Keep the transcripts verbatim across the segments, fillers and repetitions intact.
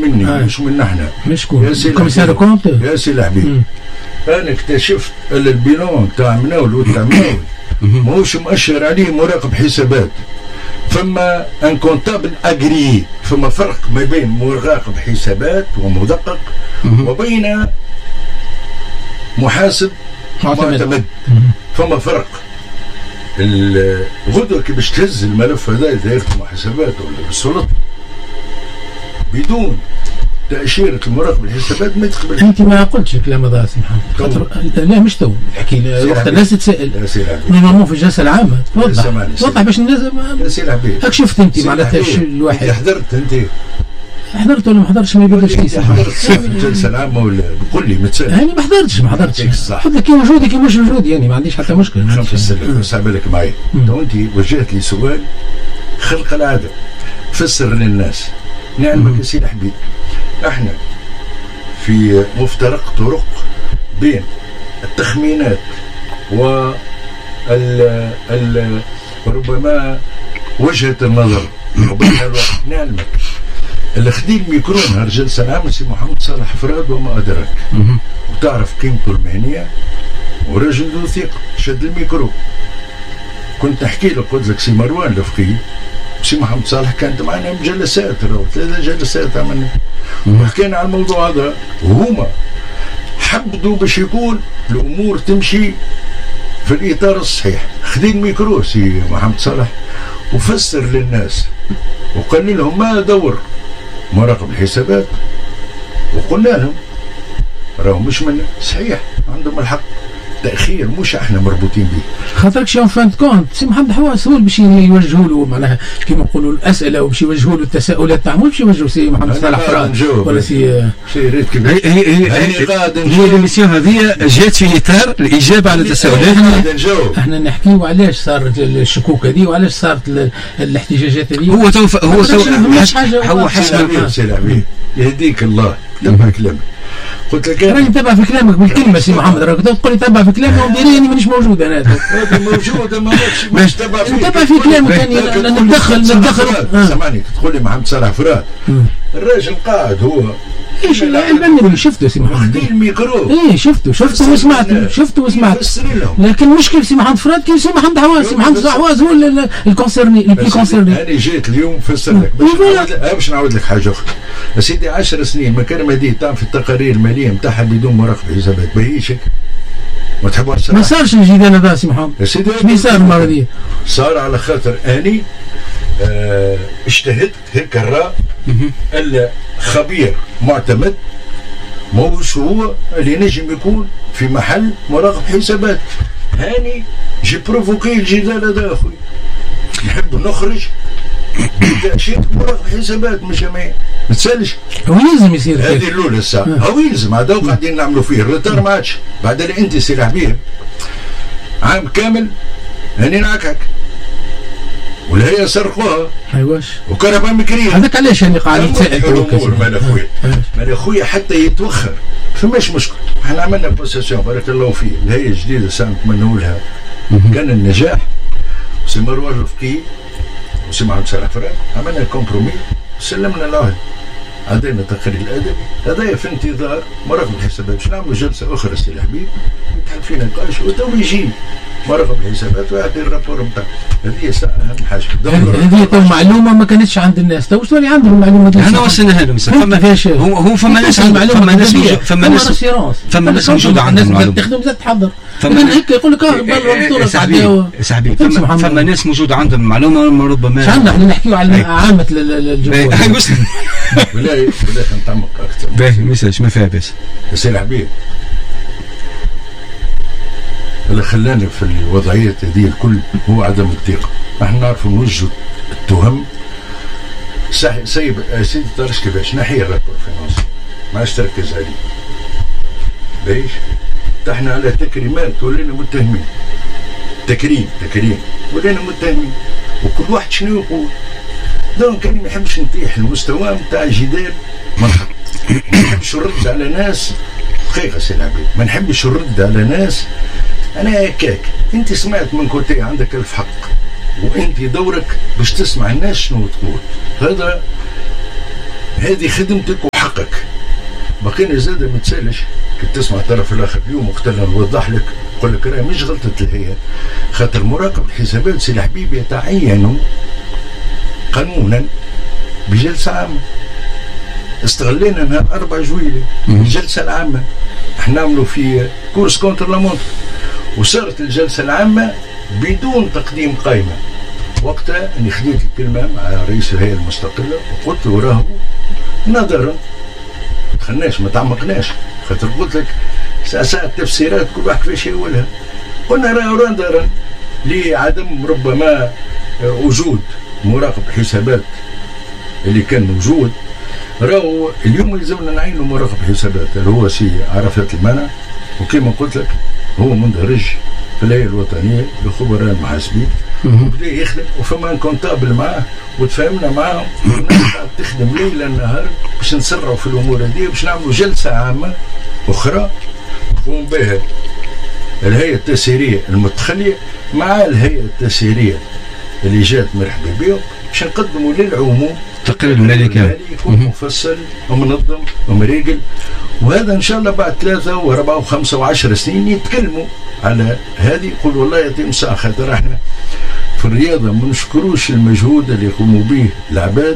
مني آه. مش من نحن. مش كون كوميسار كونت يا سي الحبيب. انا اكتشفت ان البيلون تاع مناول وتاع مناول ماهوش مؤشر عليه مراقب حسابات. فما ان كونتابل اجري، فما فرق ما بين مراقب حسابات ومدقق وبين محاسب معتمد. فما فرق. الغدوه كي باش تهز الملف هذا دايره المحاسبات ولا بالسلطه بدون تأشيرة المراقب الحسابات ما تقبل. انت ما قلتش الكلام هذا سي محمد. لا مش تو نحكي وقت الناس تتسائل نورمالمون في الجلسه العامه توضح توضح باش الناس يا سي العبيد. هاك شفت انت معناتها الواحد حضرت انت حضرت ولا ما حضرتش ما يبدلش كيس حضرت في الجلسه العامه ولا قول لي متسائل. يعني ما حضرتش ما حضرتش حتى كي وجودي كي مش وجودي يعني ما عنديش حتى مشكله. نسحب لك معي. تو انت وجهت لي سؤال خلق العاده فسر للناس. نعلمك يا سي الحبيب احنا في مفترق طرق بين التخمينات و ال ال ربما وجهة النظر وبين الواحد. نعلمك اللي خدي الميكرو نهار جلسة العام سي محمد صالح فراد وما أدراك، وتعرف قيمته المهنية ورجل ذو ثقة. شد الميكرو كنت نحكي له قلت لك سي مروان الفقيه سي محمد صالح كانت معنا بجلسات ثلاثة جلسات عملنا وحكينا على الموضوع هذا، وهما حبدوا باش يكون الامور تمشي في الاطار الصحيح. خذي الميكرو سي محمد صالح وفسر للناس وقال لهم ما دور مراقب الحسابات، وقلنا لهم راهو مش من صحيح عندهم الحق، تأخير مش احنا مربوطين به. خاطرك شي فانت كونت سي محمد حواس هو اللي باش يوجهوا له معناها كيما نقولوا الاسئله وباش يوجهوا له التساؤلات تاعهم، باش يوجهوا سي محمد صالح فراد ولا سي سي ريت كيف هي هي هي الميسيون هذه جات في اطار الاجابه على التساؤلات. احنا نحكيو علاش صارت الشكوك هذه وعلاش صارت الاحتجاجات هذه. هو تو هو تو هو حسب سي العبيد يهديك الله تبع كلامك. قلت لك راني نتبع في كلامك بالكلمه سي محمد، راك تقول لي تبع في كلامي وديري اني مانيش موجود انا. هذه موجوده ما ماكش تبع في نتبع في كلامك انا نتدخل نتدخل. سامعني تقول لي محمد صالح فراد الراجل قاعد هو ايش البرنامج شفته سي محمد؟ خدي الميكرو ايه شفته شفته وسمعته شفته وسمعته. لكن مشكل سي محمد فراد كيف سي محمد حواس. سي محمد حواس هو الكونسيرني اللي كونسيرني. انا جيت اليوم فسر لك باش نعاود لك حاجه اخرى يا سيدي. عشر سنين مكان هذه تعمل في التقارير الماليه نتاعها بدون مراقبه حسابات باهيش ما تحبوش. ما صارش الجدال هذا سي محمد يا سيدي. شنو صار المره دي؟ صار على خاطر اني اه اجتهدت هيك الراء الخبير معتمد موش هو اللي نجم يكون في محل مراقب حسابات. هاني جي بروفوكي الجدال هذا اخوي. نحب نخرج بتأشيرة مراقب حسابات مش ما تسالش. هو يلزم يصير هذه الاولى الساعه. هو يلزم هذا قاعدين نعملوا فيه الريتار ما عادش. بعدين انت سي الحبيب عام كامل هاني نعكك ولا هي سرقوها. ايواش وكهرباء مكريه. هذاك علاش انا قاعد نتسائل الامور مال اخويا مال اخويا حتى يتوخر فماش مشكل. احنا عملنا بوسيسيون بارك الله فيه الهيئه الجديده ساعه نتمنوا لها كان النجاح. سي مروان الفقيه وسي محمد صالح فراد عملنا كومبرومي سلمنا العهد عدينا التقرير الادبي هذايا في انتظار مراقب الحسابات. باش نعملوا جلسه اخرى سي الحبيب يتحل فينا نقاش وتو يجي مراقب الحسابات ويعطي الرابور نتاعو. هذه اهم حاجه. هذه تو معلومه ما كانتش عند الناس تو تولي عندهم المعلومه دي. انا وصلناها لهم فما هو هو فما ناس فما ناس فما ناس فما ناس موجوده عندهم المعلومه تخدم زاد تحضر. فما هيك يقول لك اه صاحبي صاحبي فما ناس موجوده عندهم المعلومه ربما. مش عندنا احنا نحكيو على عامه الجمهور. ولا ولا نتعمق اكثر. باهي ميساج ما فيها باس. سي الحبيب اللي خلاني في الوضعية هذه الكل هو عدم الثقة. احنا نعرف نوجه التهم سيب سيدي طارش كيفاش نحيي الرابور فينانسي ما عادش تركز عليه بايش احنا على تكريمات ولينا متهمين. تكريم تكريم ولينا متهمين وكل واحد شنو يقول. دونك انا ما نحبش نطيح المستوى نتاع جدال منحط. ما نحبش نرد على ناس دقيقة سي العبيد ما نحبش نرد على ناس. انا هكاك انت سمعت من كوتي عندك الف حق وانت دورك باش تسمع الناس شنو تقول. هذا هذه خدمتك وحق بقينا زاد ما تسالش كي تسمع الطرف الاخر اليوم وقتنا نوضح لك نقول لك راهي مش غلطه الهيئه، خاطر مراقب الحسابات سي الحبيب يتعين قانونا بجلسه عامه. استغلينا نهار أربعة جويلية الجلسه العامه، احنا نعملوا في كورس كونتر لامونت، وصارت الجلسه العامه بدون تقديم قائمه. وقتها اني خديت الكلمه مع رئيس الهيئه المستقله وقلت له راهو نظرا ما دخلناش ما تعمقناش، خاطر قلت لك ساعة ساعة تفسيرات كل واحد كيفاش يقولها. قلنا راهو نظرا لعدم ربما وجود مراقب حسابات اللي كان موجود، راهو اليوم يلزمنا نعينوا مراقب حسابات اللي هو سي عرفات المنع، وكما قلت لك هو مندرج في الهيئة الوطنية للخبراء المحاسبين، وبدا يخدم وفما كونتابل معاه وتفاهمنا معاهم تخدم ليلا نهار باش نسرعوا في الامور هذه، باش نعملوا جلسه عامه اخرى تقوم بها الهيئه التسييريه المتخليه مع الهيئه التسييريه اللي جات مرحبا بهم، باش نقدموا للعموم تقرير المالي كامل يكون مفصل ومنظم ومريقل. وهذا ان شاء الله بعد ثلاثه واربعه وخمسه وعشر سنين يتكلموا على هذه، يقول والله يتم ساعه، خاطر احنا في الرياضه ما نشكروش المجهود اللي يقوموا به العباد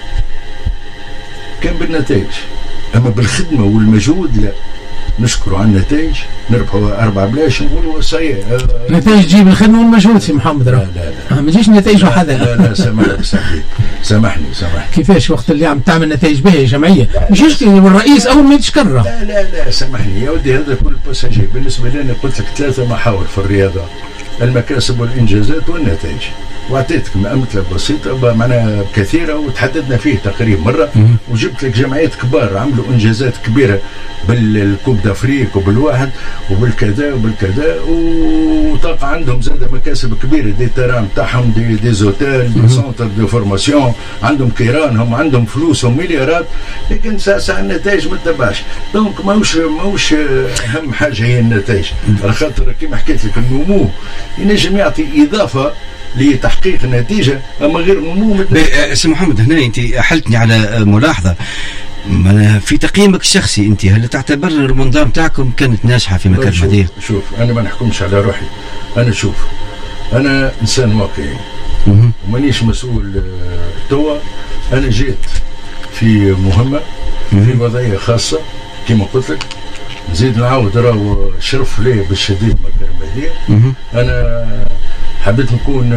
كان بالنتائج، اما بالخدمه والمجهود لا. نشكروا على النتائج، نربحوا اربع بلاش نقولوا صحيح نتائج تجيب الخدمه والمجهود سي محمد. لا لا لا ما تجيش نتائج وحدها. لا لا سامحني سامحني سامحني سامحني كيفاش وقت اللي عم تعمل نتائج باهيه جمعيه مش يشكي الرئيس اول ما يتشكرها. لا لا لا سامحني يا ودي، هذا كل باساجي. بالنسبه لنا قلت لك ثلاثه محاور في الرياضه: المكاسب والانجازات والنتائج، واعطيتك امثله بسيطه معناها كثيره وتحددنا فيه تقريبا مره، وجبت لك جمعيات كبار عملوا انجازات كبيره بالكوب دافريك وبالواحد وبالكذا وبالكذا، وطاقه عندهم زاد مكاسب كبيره، دي تيران تاعهم، دي دي زوتيل، دي سونتر دي فورماسيون، عندهم كيرانهم، عندهم فلوسهم مليارات، لكن ساعه ساعه النتائج ما تبعش. دونك ماهوش ماهوش اهم حاجه هي النتائج، على خاطر كيما حكيت لك النمو ينجم يعطي اضافه لتحقيق نتيجه، اما غير نمو. سي محمد هنا انت حلتني على ملاحظه في تقييمك الشخصي، انت هل تعتبر المنظمه نتاعكم كانت ناجحه في مكان هذه؟ شوف انا ما نحكمش على روحي، انا شوف انا انسان واقعي ومانيش مسؤول توا. انا جيت في مهمه في وضعيه خاصه كما قلت لك، نزيد نعاود راهو شرف لي بالشديد مكان هذه. انا حبيت نكون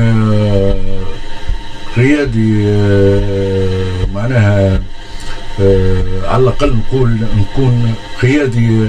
قيادي معناها على الأقل نقول نكون قيادي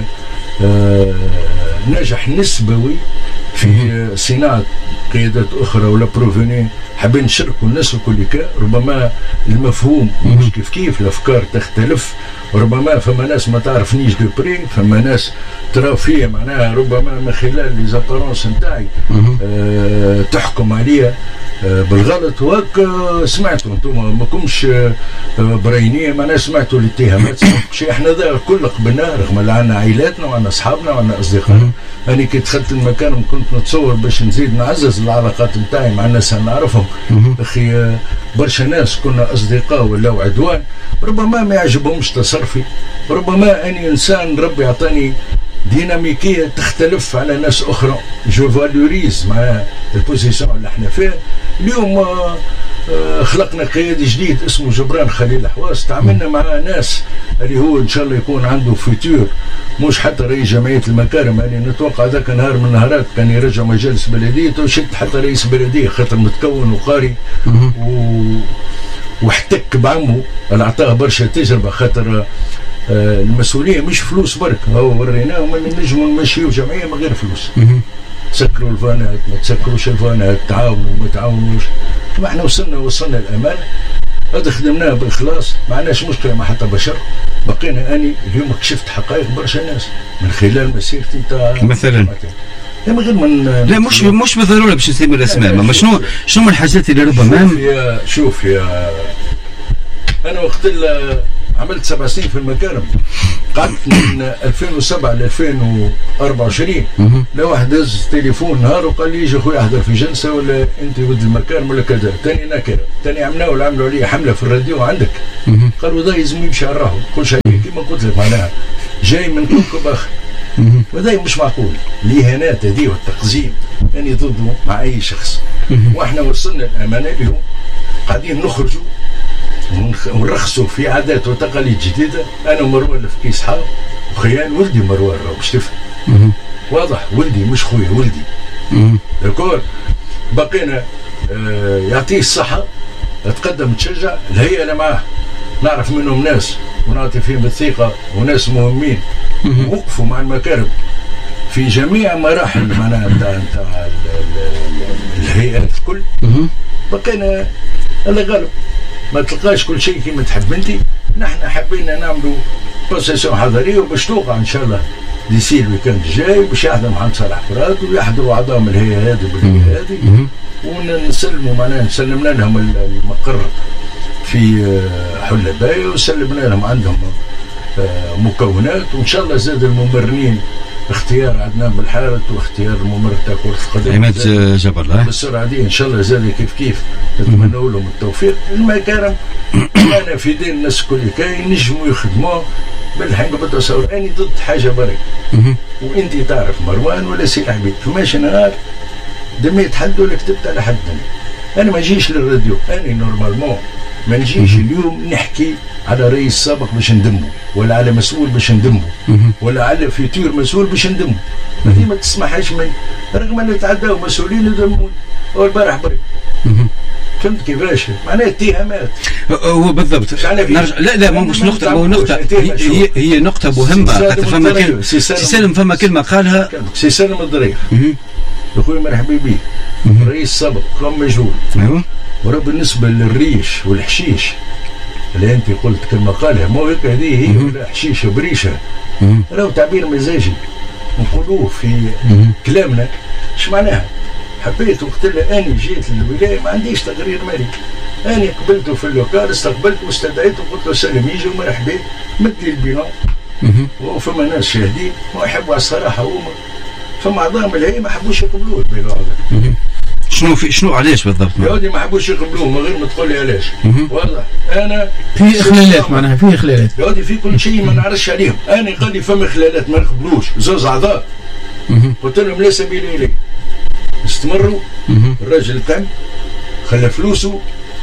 ناجح نسبوي في صناعة قيادات أخرى ولا بروفيني. حابين نشاركوا الناس الكل، ربما المفهوم مش كيف كيف، الأفكار تختلف، ربما فما ناس ما تعرفنيش دو بري، فما ناس ترى فيا معناها ربما من خلال لي زابارونس نتاعي أه تحكم عليا أه بالغلط، وهك سمعتوا انتم ماكمش أه براينيه، معناها سمعتوا الاتهامات شيء احنا ذا الكل قبلناه، رغم اللي عندنا عائلاتنا وعندنا اصحابنا وعندنا اصدقائنا. انا كي دخلت المكان كنت نتصور باش نزيد نعزز العلاقات نتاعي مع الناس اللي نعرفهم. اخي برشا ناس كنا اصدقاء ولا عدوان، ربما ما يعجبهمش تصرفي، ربما اني انسان ربي يعطاني ديناميكيه تختلف على ناس اخرى. جو فالوريز مع البوزيسيون اللي احنا فيها اليوم. آه آه خلقنا قيادي جديد اسمه جبران خليل حواس، تعاملنا مع ناس اللي هو ان شاء الله يكون عنده فيتور، مش حتى رئيس جمعيه المكارم. يعني نتوقع ذاك نهار من النهارات كان يرجع مجالس بلديه وشد حتى رئيس بلديه، خاطر متكون وقاري و... واحتك بعمه اللي اعطاه برشا تجربه، خاطر آه المسؤوليه مش فلوس برك، هو وريناهم ان نجموا نمشيو جمعيه من غير فلوس. تسكروا الفانات ما تسكروش الفانات، تعاونوا ما تعاونوش. احنا وصلنا وصلنا الامانه، هذا خدمناه باخلاص، ما عندناش مشكله مع حتى بشر. بقينا اني اليوم كشفت حقائق برشا ناس من خلال مسيرتي تاع مثلا من غير من لا مش مش بالضروره باش نسمي الاسماء، ما شنو شنو الحاجات اللي ربما شوف يا شوف يا انا وقت عملت سبع سنين في المكارم، قعدت من ألفين وسبعة ل ألفين وأربعة وعشرين. لا واحد هز تليفون نهار وقال لي يجي خويا احضر في جلسه ولا انت ولد المكارم ولا كذا. ثاني نكره، ثاني عملوا عملوا عليه حمله في الراديو عندك، قالوا ذا يلزم يمشي على راهو كل شيء كما قلت لك معناها جاي من كوكب اخر. وهذا مش معقول. الاهانات هذه والتقزيم يعني ضده مع اي شخص. واحنا وصلنا الامانه اليوم قاعدين نخرجوا ونرخصوا في عادات وتقاليد جديده. انا ومروان في كيس حار وخيان ولدي مروان راه باش تفهم. واضح ولدي مش خويا ولدي. داكور بقينا آه يعطيه الصحه تقدم تشجع الهيئه انا معاه نعرف منهم ناس ونعطي فيهم الثقه وناس مهمين وقفوا مع المكارم في جميع مراحل معناها نتاع نتاع الهيئات الكل. بقينا الله غالب ما تلقاش كل شيء كما تحب انت. نحن حبينا نعملوا بروسيسيون حضاريه وباش توقع ان شاء الله ديسي الويكاند الجاي باش يحضر محمد صالح فرات ويحضروا اعضاء من الهيئه هذه والهيئه هذه ونسلموا معناها سلمنا لهم المقر في حله بايه وسلمنا لهم عندهم مكونات وان شاء الله زاد الممرنين اختيار عدنان بالحارث واختيار الممر تاع كرة القدم عماد جبر بالسرعه دي ان شاء الله زاد كيف كيف نتمنى لهم التوفيق. المكارم انا في دين الناس الكل كاين نجموا يخدموا بالحق بالتصور. اني ضد حاجه برك وانت تعرف مروان ولا سي العبيد فماشي نهار دمي يتحدوا لك كتبت على حد انا ما نجيش للراديو. انا نورمالمون ما نجيش اليوم نحكي على رئيس سابق باش ندمه ولا على مسؤول باش ندمه ولا على فيتور مسؤول باش ندمه. هذه ما تسمحش من رغم ان يتعداو مسؤولين يدمون هو البارح برك. فهمت كيفاش؟ معناها اتهامات. هو بالضبط نرجع لا لا مش نقطة هو نقطة هي هي نقطة مهمة خاطر فما كلمة سي سالم فما كلمة قالها سي سالم الضريح يا خويا مرحبا بيه الرئيس السابق كان مجهول. ايوه وراه بالنسبة للريش والحشيش اللي انت قلت كلمة قالها مو هيك هذه هي ولا حشيشة بريشة راهو تعبير مزاجي نقولوه في كلامنا. ايش معناها؟ حبيت وقت اللي اني جيت للولايه ما عنديش تقرير مالي. اني قبلته في اللوكال استقبلته واستدعيته وقلت له سلم يجي ومرحبا مد لي البينون وفما ناس شاهدين ويحبوا على الصراحه هما فما اعضاء من الهيئه ما حبوش يقبلوه البينون هذا. شنو في شنو علاش بالضبط؟ يا ودي ما حبوش يقبلوه من غير ما تقول لي علاش. واضح انا في اخلالات معناها في اخلالات يا ودي في كل شيء ما نعرفش عليهم. انا قال لي فما اخلالات ما نقبلوش زوز اعضاء قلت لهم لا سبيل اليه. استمروا الراجل تم خلى فلوسه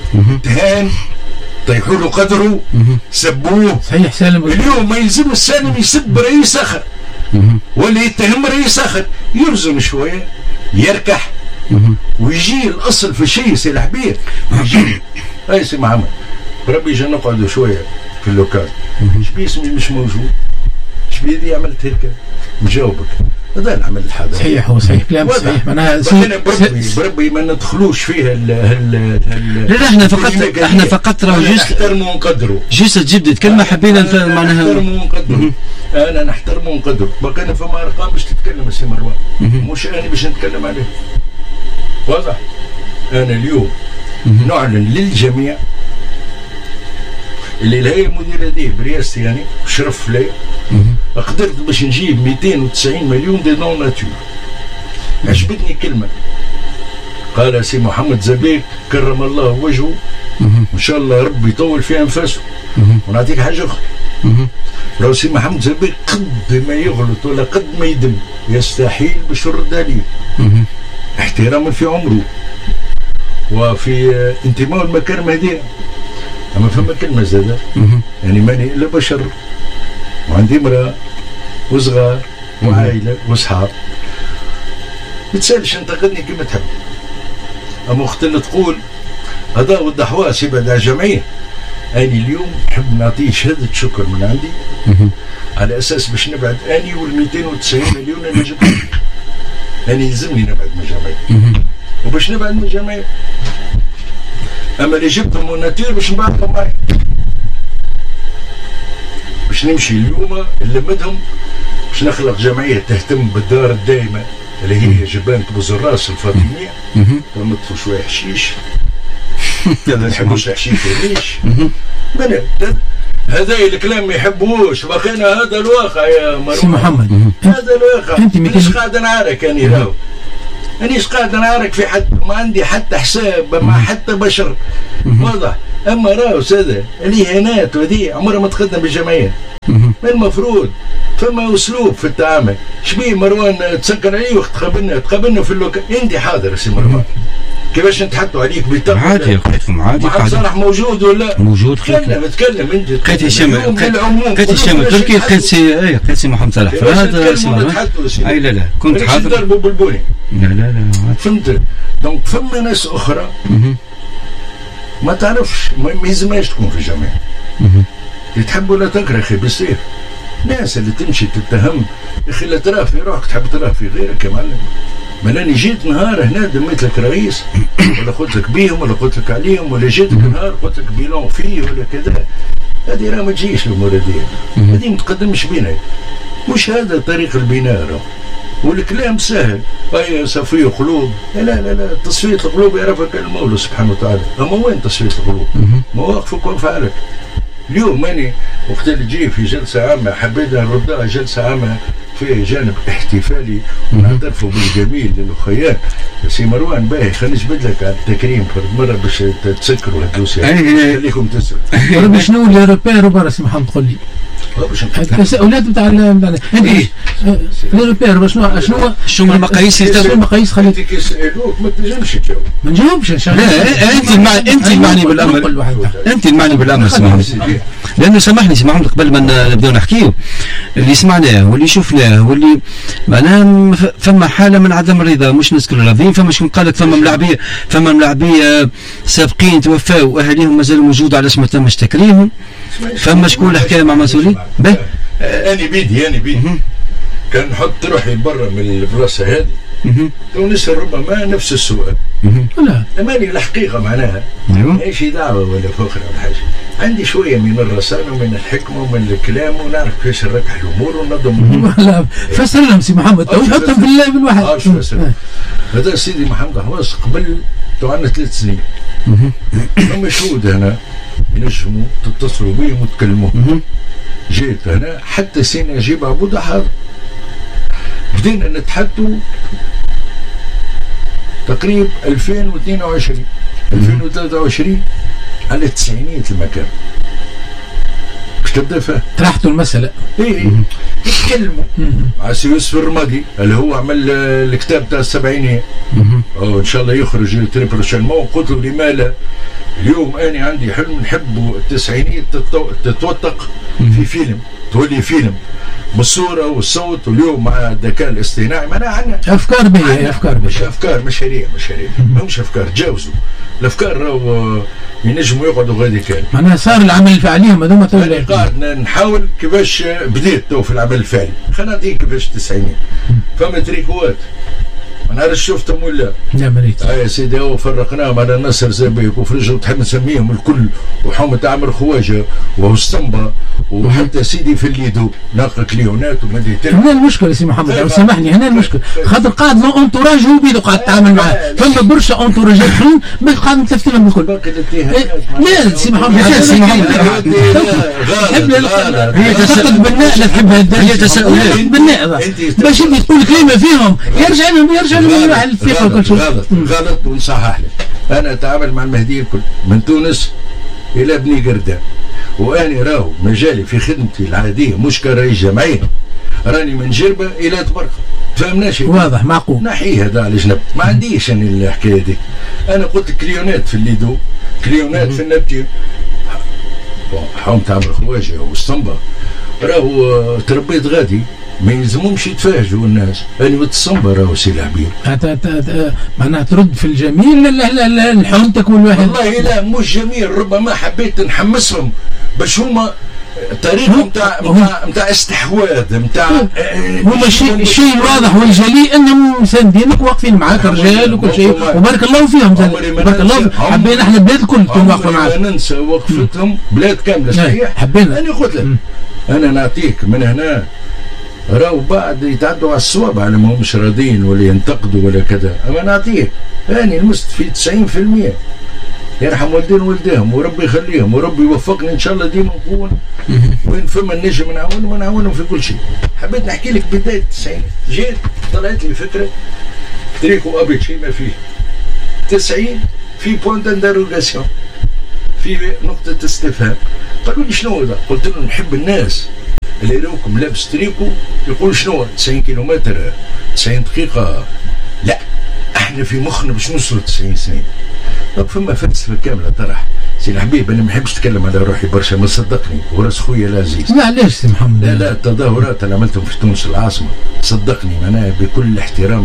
تهان طيحوا له قدره سبوه. صحيح سالم اليوم ما يلزم السالم يسب رئيس اخر ولا يتهم رئيس اخر يرزم شويه يركح ويجي الاصل في الشيء سي الحبيب يجي اي سي محمد ربي يجي نقعدوا شويه في اللوكال ايش باسمي مش موجود ايش بيدي عملت هيك نجاوبك هذا العمل الحاضر. صحيح هو صحيح كلام صحيح معناها بربي بربي ما ندخلوش فيها ال ال لا لا احنا فقط احنا فقط راه جست نحترموا ونقدروا جست تجدد كلمه حبينا معناها نحترموا ونقدروا. انا نحترموا ونقدروا بقينا فما ارقام باش تتكلم سي مروان مش انا باش نتكلم عليه. واضح انا اليوم نعلن للجميع اللي الهيئه المديره دي برياستي يعني شرف لي قدرت باش نجيب مئتين وتسعين مليون دي دون ناتور. عجبتني كلمه قال سي محمد زبيك كرم الله وجهه ان شاء الله ربي يطول في انفاسه. ونعطيك حاجه اخرى لو سي محمد زبيك قد ما يغلط ولا قد ما يدم يستحيل باش يرد عليه احتراما في عمره وفي انتماء المكارم هذه. اما فما كلمه زاده يعني ماني الا بشر وعندي امراه وصغار وعائله واصحاب ما تسالش انتقدني كما تحب. اما وقت اللي تقول هذا ود حواس يبعد على الجمعيه اني اليوم نحب نعطيه شهاده شكر من عندي على اساس باش نبعد اني وال مئتين وتسعين مليون اللي جبتهم. اني يلزمني نبعد من الجمعيه وباش نبعد من الجمعيه اما اللي جبتهم موناتير باش نبعثهم معي باش نمشي اليوم نلمدهم باش نخلق جمعيه تهتم بالدار الدائمه اللي هي جبانة بوزراس الفاطميه نطفوا شويه حشيش ما نحبوش الحشيش والريش. هذا الكلام ما يحبوش بقينا هذا الواقع يا مروان سي محمد هذا الواقع. انت مانيش قاعد نعارك اني راهو مانيش قاعد نعارك في حد ما عندي حتى حساب مع حتى بشر. واضح اما راهو هذا الاهانات وهذه عمرها ما تقدم بالجمعيه. ما المفروض فما اسلوب في التعامل. شبيه مروان تسكر عليه وقت تقابلنا تقابلنا في اللوكا، انت حاضر سي مروان كيفاش نتحطوا عليك بطاقه عادي لقيتكم عادي محمد صالح موجود ولا موجود؟ تكلم تكلم انت لقيت هشام لقيت هشام التركي لقيت سي اي لقيت سي محمد صالح فراد اي لا لا كنت حاضر ضربوا بالبوني لا لا لا فهمت. دونك فما ناس اخرى ما تعرفش ما يلزمهاش تكون في الجمعيه تحب ولا تكره اخي بالسيف. الناس اللي تمشي تتهم يا اخي لا تراه في روحك تحب تراه في غيرك يا معلم. ما لاني جيت نهار هنا دميت لك رئيس ولا قلت لك بيهم ولا قلت لك عليهم ولا جيتك نهار قلت لك بيلون فيه ولا كذا. هذه راه ما تجيش الامور هذه، هذه ما تقدمش بينا، مش هذا طريق البناء. والكلام سهل اي صفي قلوب، لا لا لا تصفيه القلوب يعرفها كان المولى سبحانه وتعالى. اما وين تصفيه القلوب؟ مواقفك وافعالك. اليوم ماني وقت اللي تجي في جلسه عامه حبيت نردها جلسه عامه فيه جانب احتفالي ونعترفوا بالجميل للاخيان. سي مروان باهي خليني نجبد لك على التكريم مره باش تسكروا الدوسيه خليكم تسالوا. شنو اللي روبير برا سي محمد قول لي التساؤلات نتاع الروبير شنو شنو شنو المقاييس شنو المقاييس خليك انت كيسالوك ما تنجمش تجاوب. ما نجاوبش لا انت المعني انت المعني بالامر انت المعني بالامر سي محمد. لانه سامحني سي محمد قبل ما نبداو نحكيو اللي سمعناه واللي شفناه واللي معناها فما حاله من عدم الرضا مش ناس كل راضيين. فما شكون قال لك فما ملاعبيه فما ملاعبيه سابقين توفاوا واهاليهم مازالوا موجود علاش ما تمش تكريمهم. فما شكون الحكايه مع مسؤولين به اني بيدي اني بيدي كان نحط روحي برا من البلاصه هذه تونس ربما نفس السؤال. لا اماني الحقيقه معناها ايش دعوه ولا فخر ولا حاجه. عندي شويه من الرصانه ومن الحكمه ومن الكلام ونعرف كيفاش نركح الامور وننظم. لا فسر لهم سي محمد او حطهم في بالواحد. هذا سيدي محمد حواس قبل تو عندنا ثلاث سنين هم شهود هنا ينجموا تتصلوا بهم وتكلموا. جيت هنا حتى سي نجيب عبوده حاضر بدينا نتحدثوا تقريبا ألفين واثنين وعشرين ألفين وثلاثة وعشرين على تسعينية المكان باش تبدا فيها طرحتوا المسألة. اي يتكلموا مع سي يوسف الرمادي اللي هو عمل الكتاب تاع السبعينية او ان شاء الله يخرج تري بروشينمون. قلت له لما لا اليوم انا عندي حلم نحب التسعينية تتوثق في فيلم تولي فيلم بالصوره والصوت. واليوم مع الذكاء الاصطناعي معناها عندنا افكار بيه افكار مش افكار مشاريع مشاريع ماهمش افكار تجاوزوا الافكار راهو ينجموا يقعدوا غادي كان معناها صار العمل الفعلي هذوما تو قاعد نحاول كيفاش بديت تو في العمل الفعلي. خلينا نعطيك كيفاش التسعينية فما تريكوات ما نعرفش شفتهم ولا لا ما ريت. يا سيدي هو فرقناهم على ناصر زبيك وفرج وتحب نسميهم الكل وحومة عمر خواجه وهو السمبا وحتى سيدي في الليدو ناقة كليونات ومدي تل. هنا المشكله سي محمد لو سامحني هنا المشكله خاطر قاعد لو اونتوراج هو بيدو قاعد تتعامل معاه فما برشا اونتوراجات اخرين باش قاعد متلفتين لهم الكل. لا سي محمد سي محمد تحب هي تساؤل بناء لا تحب هي تساؤلات بناء باش انت تقول كلمه فيهم يرجع لهم يرجع لهم على الثقه وكل شيء. غلط غلط ونصحح لك. انا اتعامل مع المهدي الكل من تونس الى بني قردان واني راهو مجالي في خدمتي العاديه مش كرئيس جمعيه راني من جربه الى تبرقه فهمناش واضح معقول نحيه هذا على جنب ما عنديش انا الحكايه دي. انا قلت كليونات في الليدو كليونات في النبتي حوم تعمل خواجه والصنبه راهو تربيت غادي ما يلزمهمش يتفاجئوا الناس اني متصنبه راهو سي العبير معناها ترد في الجميل لا لا لا لحومتك والواحد والله لا مش جميل ربما حبيت نحمسهم باش هما طريقه نتاع نتاع استحواذ نتاع هما الشيء الشيء الواضح والجلي انهم مساندينك واقفين معاك رجال وكل شيء وبارك الله فيهم بارك الله حبينا احنا البلاد الكل تكون واقفه معاك. ما ننسى وقفتهم بلاد كامله صحيح حبينا انا قلت لك انا نعطيك من هنا راهو بعد يتعدوا على الصواب على ما همش راضيين ولا ينتقدوا ولا كذا. اما نعطيك اني المست في تسعين بالمئة يرحم والدين والديهم وربي يخليهم وربي يوفقني ان شاء الله ديما نكون وين فما النجم نعاونهم ونعاونهم في كل شيء. حبيت نحكي لك بدايه التسعين جيت طلعت لي فكره تريكو ابيض شيء ما فيه تسعين في بوينت انتروغاسيون في نقطة استفهام. قالوا لي شنو هذا؟ قلت لهم نحب الناس اللي يراوكم لابس تريكو يقول شنو تسعين كيلومتر تسعين دقيقة. لا، احنا في مخنا باش نوصلوا تسعين سنة. طب فما فلسفة كاملة طرح. سي الحبيب انا ما نحبش نتكلم على روحي برشا، ما صدقني وراس خويا العزيز. لا علاش سي محمد؟ لا لا التظاهرات اللي عملتهم في تونس العاصمة صدقني معناها بكل احترامي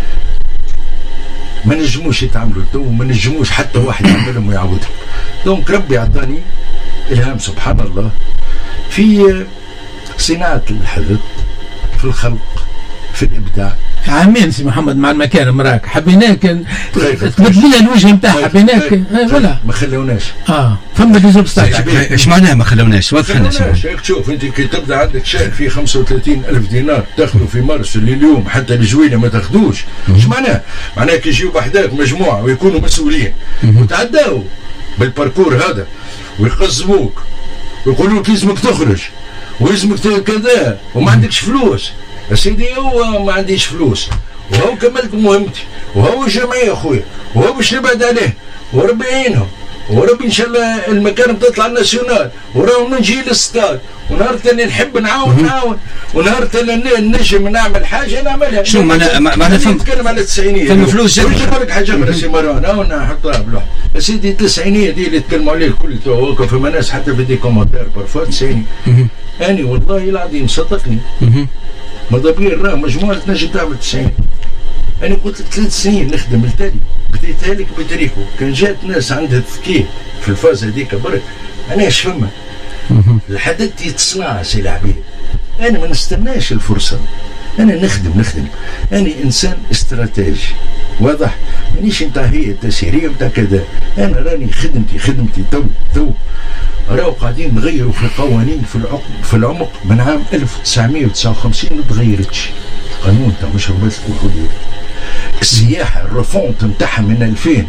ما نجموش يتعاملوا تو، وما نجموش حتى واحد يعملهم ويعودهم. دونك ربي عطاني الهام سبحان الله في صناعة الحدث، في الخلق، في الابداع. عامين سي محمد مع المكارم راك حبيناك تبدل لنا الوجه نتاعها حبيناك ولا ما خلوناش. اه فما دي زوبستاكل. ايش معناها ما خلوناش؟ وضح لنا. شوف انت كي تبدا عندك شهر فيه خمسة وثلاثين ألف دينار تاخذه في مارس اللي اليوم حتى الجوينه ما تاخذوش. ايش معناها؟ معناها كي يجيو بحداك مجموعه ويكونوا مسؤولين وتعداوا بالباركور هذا ويقزموك ويقولوا لك لازمك تخرج ولازمك كذا وما عندكش فلوس. يا سيدي هو ما عنديش فلوس وهو كملت مهمتي وهو الجمعيه اخويا وهو باش نبعد عليه وربي يعينهم وربي ان شاء الله المكان تطلع الناسيونال وراهو نجي للستاد ونهار ثاني نحب نعاون نعاون ونهار ثاني نجم نعمل حاجه نعملها. شو معناها معناها نتكلم على التسعينيه فما فلوس جد. نقول لك حاجه من سي مروان او نحطها بلوح. يا سيدي التسعينيه دي اللي يتكلموا عليه الكل تو هكا فما ناس حتى في دي كومنتير بارفوا تسعيني. اني والله العظيم صدقني ماذا بيا راه مجموعه تنجم تعمل تسعين. انا قلت لك ثلاث سنين نخدم التالي بديتها لك بتاريخه. كان جات ناس عندها تفكير في الفاز هذيك برك انا اش فما الحدث يتصنع سي العبيد. انا ما نستناش الفرصه، انا نخدم نخدم انا انسان استراتيجي واضح، مانيش نتاع هي تسييريه نتاع كذا. انا راني خدمتي خدمتي تو تو راهو قاعدين نغيروا في القوانين في العمق في العمق من عام ألف وتسعمائة وتسعة وخمسين ما تغيرتش. قانون تاع مشروبات الكحوليه السياحه الرفونت نتاعها من ألفين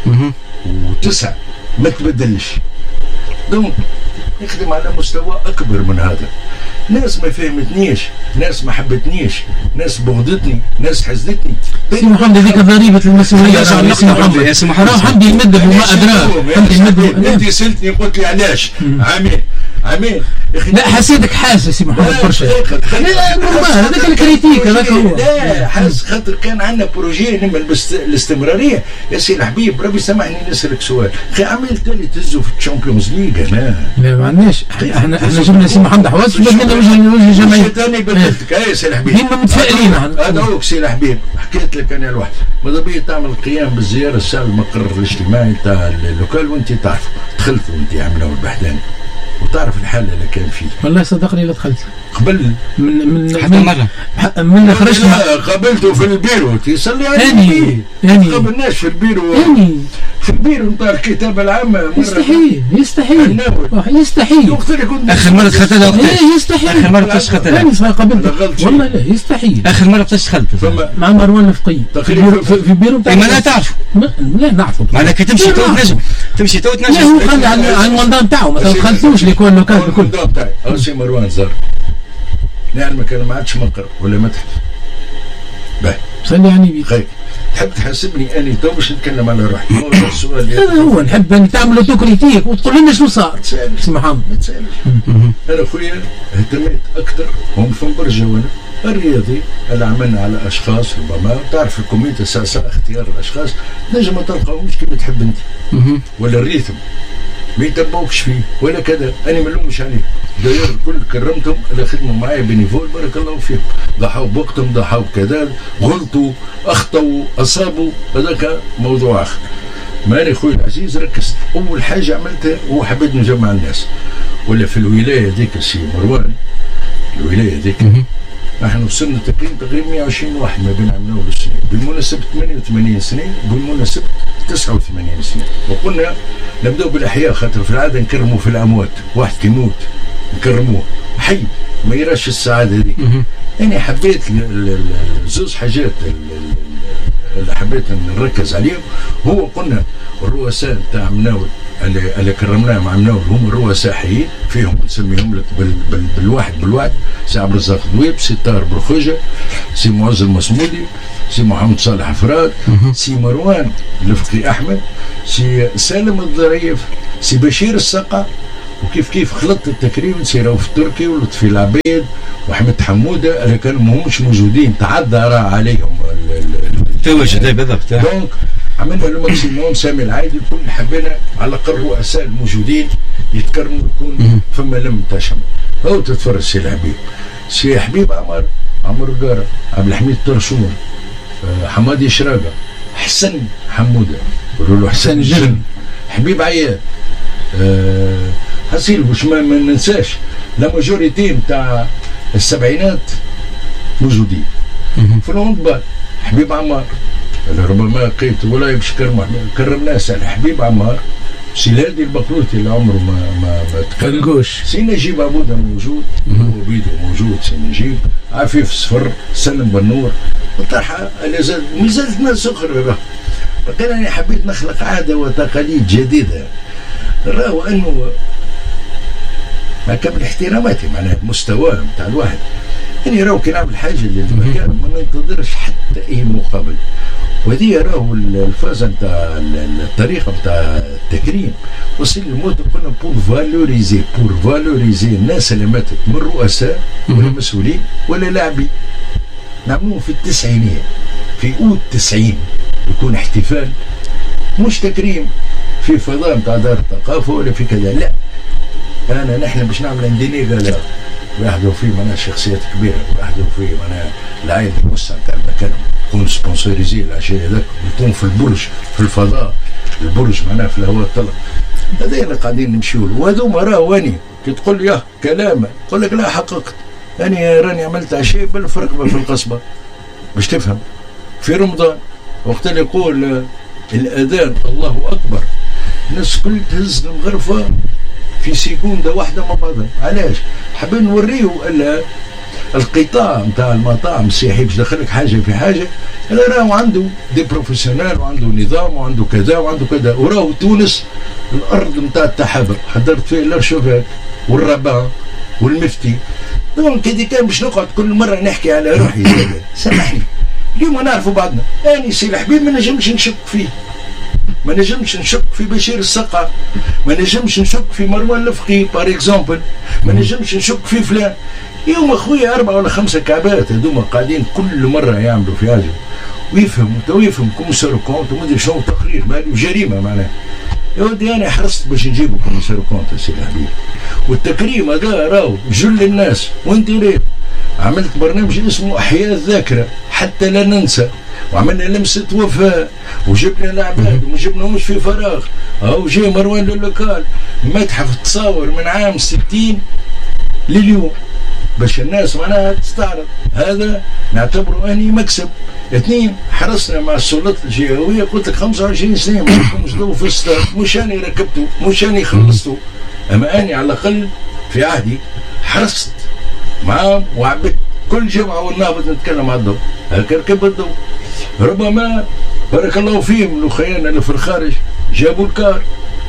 وتسعة ما تبدلش. دونك نخدم على مستوى اكبر من هذا. ناس ما فهمتنيش، ناس ما حبتنيش، ناس بغضتني، ناس حزتني. سي محمد هذيك ضريبه المسؤوليه. يا سي محمد يا سي محمد حمدي المدب وما ادراك. حمدي المدب انت سالتني قلت لي علاش عامين عامين. لا حسيتك حاسس سي محمد برشا. لا نورمال هذاك الكريتيك هذاك هو. لا حاس خاطر كان عندنا بروجي نعمل الاستمراريه. يا سي الحبيب ربي سامحني نسالك سؤال، اخي عامل تالي تهزوا في الشامبيونز ليغ. انا لا ما عندناش احنا احنا جبنا سي محمد حواس بدنا وجه وجه جماعي ثاني بدلتك. اي سي الحبيب ديما متفائلين. هذا هو سي الحبيب. حكيت لك انا الواحد ماذا بيا تعمل القيام بالزياره الساعه المقر الاجتماعي تاع اللوكال وانت تعرف دخلت وانت عامله البحثاني وتعرف الحاله اللي كان فيه. والله صدقني لا دخلت قبل من من حتى مره من خرجت قابلته في البيرو يصلي عليه. يعني ما قابلناش في البيرو يعني في البيرو نتاع الكتابه العامه. يستحيل يستحيل يستحيل. اخر مره دخلت لها وقتاش؟ يستحيل. اخر مره وقتاش دخلت لها؟ انا قابلت والله لا يستحيل. اخر مره وقتاش دخلت؟ مع مروان الفقي في البيرو نتاع. ما لا تعرف لا نعرفه معناها كي تمشي تو تنجم تمشي تو تنجم. لا هو خلي على المنظم تاعه ما دخلتوش اللي كان لوكال الكل. المنظم تاعي او سي مروان زار نعلمك انا ما عادش مقر ولا متحف. باهي صلي على النبي. خير تحب تحاسبني اني تو باش نتكلم على روحي. هو السؤال هذا هو نحب ان تعمل اوتوكريتيك وتقول لنا شنو صار. سي محمد ما تسالش. انا خويا اهتميت اكثر ومفهم برجا وانا الرياضي اللي عملنا على اشخاص ربما تعرف الكوميتي ساسا اختيار الاشخاص نجم ما تلقاهمش كما تحب انت ولا الريتم ما يتبعوكش فيه ولا كذا. انا ما نلومش عليه داير الكل كرمتهم اللي خدموا معايا بنيفول بارك الله فيهم ضحوا بوقتهم ضحوا بكذا غلطوا اخطوا اصابوا هذاك موضوع اخر. ما انا خويا العزيز ركزت اول حاجه عملتها هو حبيت نجمع الناس ولا في الولايه ذيك السي مروان الولايه ذيك احنا وصلنا تقريبا تقريبا مئة وعشرين واحد ما بين عمنا والسنين بالمناسبه ثمانية وثمانين سنه بالمناسبه تسعة وثمانين سنه. وقلنا نبداو بالاحياء خاطر في العاده نكرموا في الاموات واحد كيموت نكرموه حي ما يراش السعاده هذيك. انا حبيت زوز حاجات اللي حبيت نركز عليهم هو قلنا الرؤساء تاع مناول اللي, اللي كرمناهم مع مناول هم الرؤساء حيين فيهم نسميهم لك بال بال بالواحد بالواحد سي عبد الرزاق دويب سي طاهر برخوجه سي معز المصمودي سي محمد صالح فراد سي مروان الفقي احمد سي سالم الظريف سي بشير السقا، وكيف كيف خلطت التكريم سي رؤوف التركي ولطفي العبيد واحمد حموده اللي كانوا ماهمش موجودين، تعدى راه عليهم التواجد بالضبط. دونك عملنا الماكسيموم. سامي العايدي كل حبينا على الاقل الرؤساء الموجودين يتكرموا يكون فما لم تشمل. هو تتفرج سي الحبيب، سي حبيب عمر عمر قارة، عبد الحميد طرشون، حمادي شراقه، حسن حموده يقولوا له حسن الجن، حبيب عياد، أه حسيل باش ما ننساش لا ماجوريتي نتاع السبعينات موجودين في الهوندبال. حبيب عمار اللي ربما لقيت ولا باش كرمناه سال حبيب عمار، سي الهادي البقلوتي اللي عمره ما ما ما تكلموش، سي نجيب عبوده موجود، هو بيدو موجود، سي نجيب عفيف الصفر، سلم بنور طرحه ما زالت ناس اخرى. راه لكن انا حبيت نخلق عاده وتقاليد جديده، راهو انه مع كامل احتراماتي معناها المستوى نتاع الواحد، اني راهو كي نعمل حاجه للمكان ما ننتظرش حتى اي مقابل. وهذه راهو الفازه نتاع الطريقه نتاع التكريم وصل للموت قلنا بور فالوريزي بور فالوريزي الناس اللي ماتت من رؤساء ولا مسؤولين ولا لاعبين. نعملوه في التسعينيه في اوت تسعين يكون احتفال مش تكريم في فضاء نتاع دار الثقافه ولا في كذا، لا انا نحن باش نعمل انديني قال يحضروا فيه معناها شخصيات كبيره، يحضروا فيه معناها العائله الموسع نتاع المكان، يكون سبونسوريزي العشاء هذاك، يكون في البرج في الفضاء، البرج معناها في الهواء الطلق. هذا اللي قاعدين نمشيو له. وهذوما راهو اني كي تقول لي ياه كلام يقول لك لا حققت، انا راني عملت عشاء بالفرقبه في القصبه باش تفهم. في رمضان وقت اللي يقول الاذان الله اكبر الناس كل تهز المغرفه في سيكونده واحده مع بعضها. علاش؟ حابين نوريو القطاع نتاع المطاعم السياحي باش دخلك حاجه في حاجه، راهو عنده دي بروفيسيونال وعنده نظام وعنده كذا وعنده كذا. وراهو تونس الارض نتاع التحابر، حضرت فيه الارشوفات والربان والمفتي. دونك هذه كان باش نقعد كل مره نحكي على روحي سامحني. اليوم نعرفوا بعضنا، اني سي الحبيب ما نجمش نشك فيه، ما نجمش نشك في بشير السقا، ما نجمش نشك في مروان الفقي بار اكزومبل، ما نجمش نشك في فلان. يوم اخويا اربعه ولا خمسه كعبات هذوما قاعدين كل مره يعملوا في حاجه ويفهموا تو يفهم كوميسار كونت وما ادري شنو تقرير مالي وجريمه معناها. يا ودي انا حرصت باش نجيبوا كوميسار كونت سي الحبيب، والتكريم هذا راهو جل الناس. وانت ليه عملت برنامج اسمه احياء الذاكره حتى لا ننسى، وعملنا لمسه وفاء وجبنا العباد وما جبناهمش في فراغ. اهو جاي مروان للوكال متحف تصاور من عام ستين لليوم باش الناس معناها تستعرض. هذا نعتبره اني مكسب. اثنين، حرصنا مع السلطات الجهويه، قلت لك خمسة وعشرين سنه ما لكمش ضوء في الستار، مش اني ركبته مش اني خلصته، اما اني على الاقل في عهدي حرصت معاهم وعبت كل جمعه والنهبط نتكلم على الضوء. هكا ركب الضوء. ربما بارك الله فيهم الاخيان اللي في الخارج جابوا الكار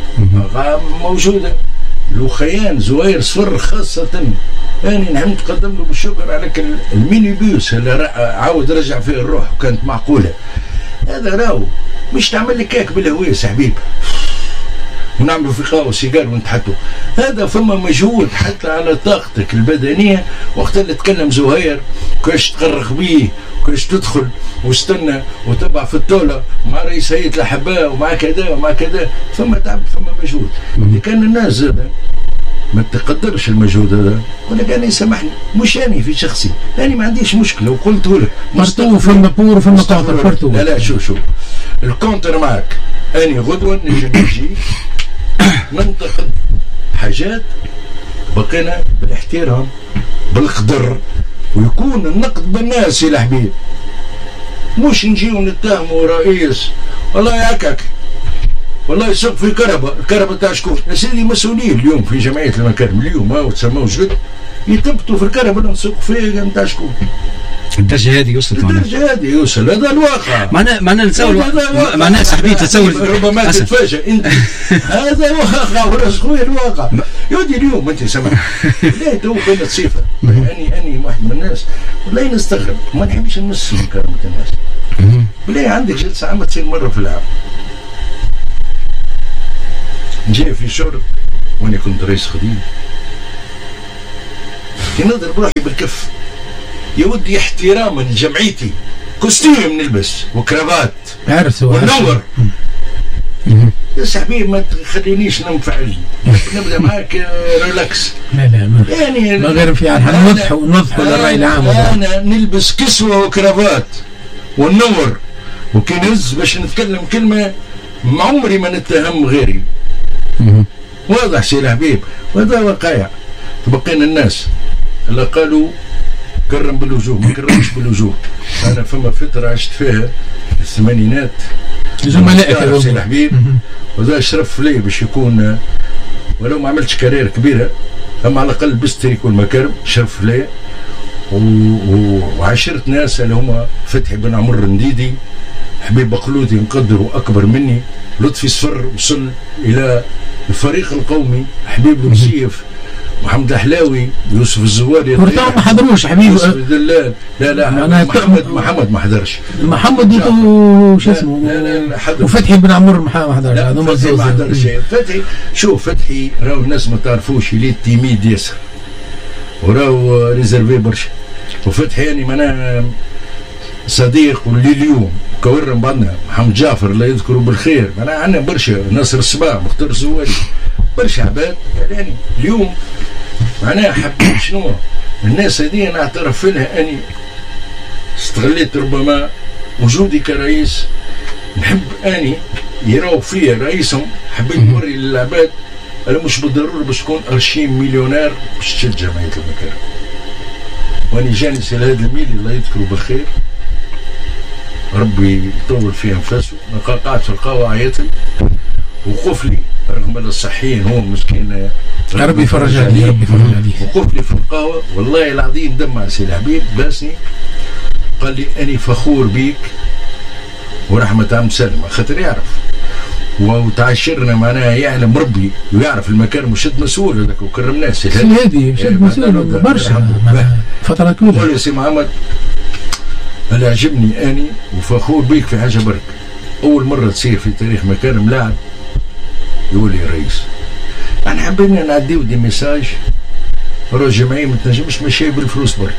موجوده. الاخيان زوير صفر خاصه أنا نحن نتقدم له بالشكر على الميني بيوس اللي عاود رجع فيه الروح وكانت معقوله. هذا راهو مش تعمل لك كيك بالهويس حبيب ونعملوا في قهوه سيجار ونتحطوا. هذا فما مجهود حتى على طاقتك البدنيه. وقت اللي تكلم زهير كاش تقرخ بيه كاش تدخل واستنى وتبع في التولة مع رئيس هيئه الاحباء ومع كذا ومع كذا، فما تعب فما مجهود. اللي كان الناس زاد ما تقدرش المجهود هذا، ولكن انا يسامحني مش اني في شخصي، لاني ما عنديش مشكله وقلته لك مرتو فما بور وفما كونتر فرتو. لا لا شوف شوف الكونتر معك. اني غدوه نجي نجي ننتقد حاجات بقينا بالاحترام بالقدر، ويكون النقد بالناس يا حبيب، مش نجيو نتهموا رئيس والله هكاك والله يسوق في كهرباء. الكهرباء تاع شكون؟ يا سيدي مسؤولين اليوم في جمعيه المكارم اليوم ها وتسموا جد يثبتوا في الكهرباء اللي نسوق فيه نتاع شكون. الدرجه هذه وصلت معنا، الدرجه هذه يوصل. هذا الواقع. معناه معناه نتصور معناه صاحبي تتصور ربما تتفاجئ انت. هذا واقع وراس خويا الواقع. يودي اليوم انت سمع لا تو كانت صفه اني اني واحد من الناس والله نستغرب ما نحبش نمس من كرامه الناس. بالله عندك جلسه عامه تصير مره في العام جاي في شرط وانا كنت رئيس خديم كي نضرب روحي بالكف يا ودي احتراما لجمعيتي كوستيم نلبس وكرافات ونور يا صاحبي ما تخلينيش ننفعل نبدا معاك ريلاكس. لا لا ما يعني ما غير في عن نضح ونضح للراي العام. انا نلبس كسوه وكرافات ونور وكنز باش نتكلم كلمه ما عمري ما نتهم غيري. واضح سي الحبيب وهذا وقايع. تبقينا الناس اللي قالوا كرم بالوجوه ما كرمش بالوجوه. انا فما فتره عشت فيها في الثمانينات زملائك سي الحبيب وذا شرف لي باش يكون ولو ما عملتش كارير كبيره اما على الاقل بستريك والمكارم شرف لي و... و... وعشرت ناس اللي هما فتحي بن عمر النديدي حبيب بقلودي نقدروا اكبر مني لطفي السر وصل الى الفريق القومي حبيب الوسيف محمد الحلاوي يوسف الزواري ورطاو ما حضروش حبيبي يوسف الدلال لا لا محمد محمد ما حضرش محمد وش اسمه وفتحي بن عمر ما حضرش هذوما فتحي ما حضرش فتحي شوف فتحي راهو الناس ما تعرفوش ليه تيميد ياسر وراهو ريزرفي برشا وفتحي يعني معناها صديق واللي اليوم كورم بعضنا محمد جعفر الله يذكره بالخير معناها عندنا برشا ناصر الصباح مختار الزواري برشا عباد يعني اليوم معناها حبيت شنو الناس هذه انا اعترف لها اني استغليت ربما وجودي كرئيس نحب اني يراو فيا رئيسهم حبيت نوري للعباد انا مش بالضروره باش تكون أربعين مليونير باش تشد جمعيه المكارم. واني جاني سي هذا الميلي الله يذكره بالخير ربي يطول في انفاسه قاعد في القهوه عيط وقف لي رغم الصحيين هو مسكين ربي يفرج عليه ربي يفرج عليه وقف لي في القهوه والله العظيم دمع سي الحبيب باسني قال لي اني فخور بيك ورحمه عم سلمى خاطر يعرف وتعاشرنا معناها يعلم ربي ويعرف المكان وشد مسؤول هذاك وكرمناه سي هادي شد مسؤول برشا فتره طويله. قول يا سي محمد انا عجبني اني وفخور بيك في حاجه برك اول مره تصير في تاريخ مكارم لاعب يقول لي رئيس انا حبينا نعديو دي ميساج راه الجمعيه ما تنجمش ماشيه بالفلوس برك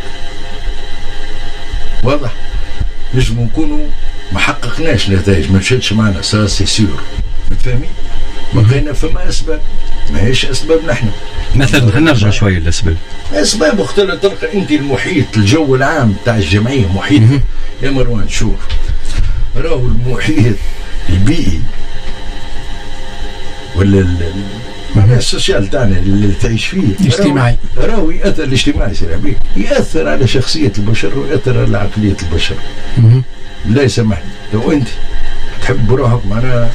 واضح نجمو نكونوا ما حققناش نتائج ما مشاتش معنا سا سي سيور متفاهمين بقينا فما اسباب ماهيش اسبابنا احنا مثلا نرجع شويه للاسباب اسباب مختلفه تلقى انت المحيط الجو العام تاع الجمعيه محيط يا مروان شوف راهو المحيط البيئي ولا معناها السوسيال تاعنا اللي تعيش فيه الاجتماعي راهو ياثر الاجتماعي سير عبيد ياثر على شخصيه البشر وياثر على عقليه البشر. لا يسامحني لو انت تحب روحك معناها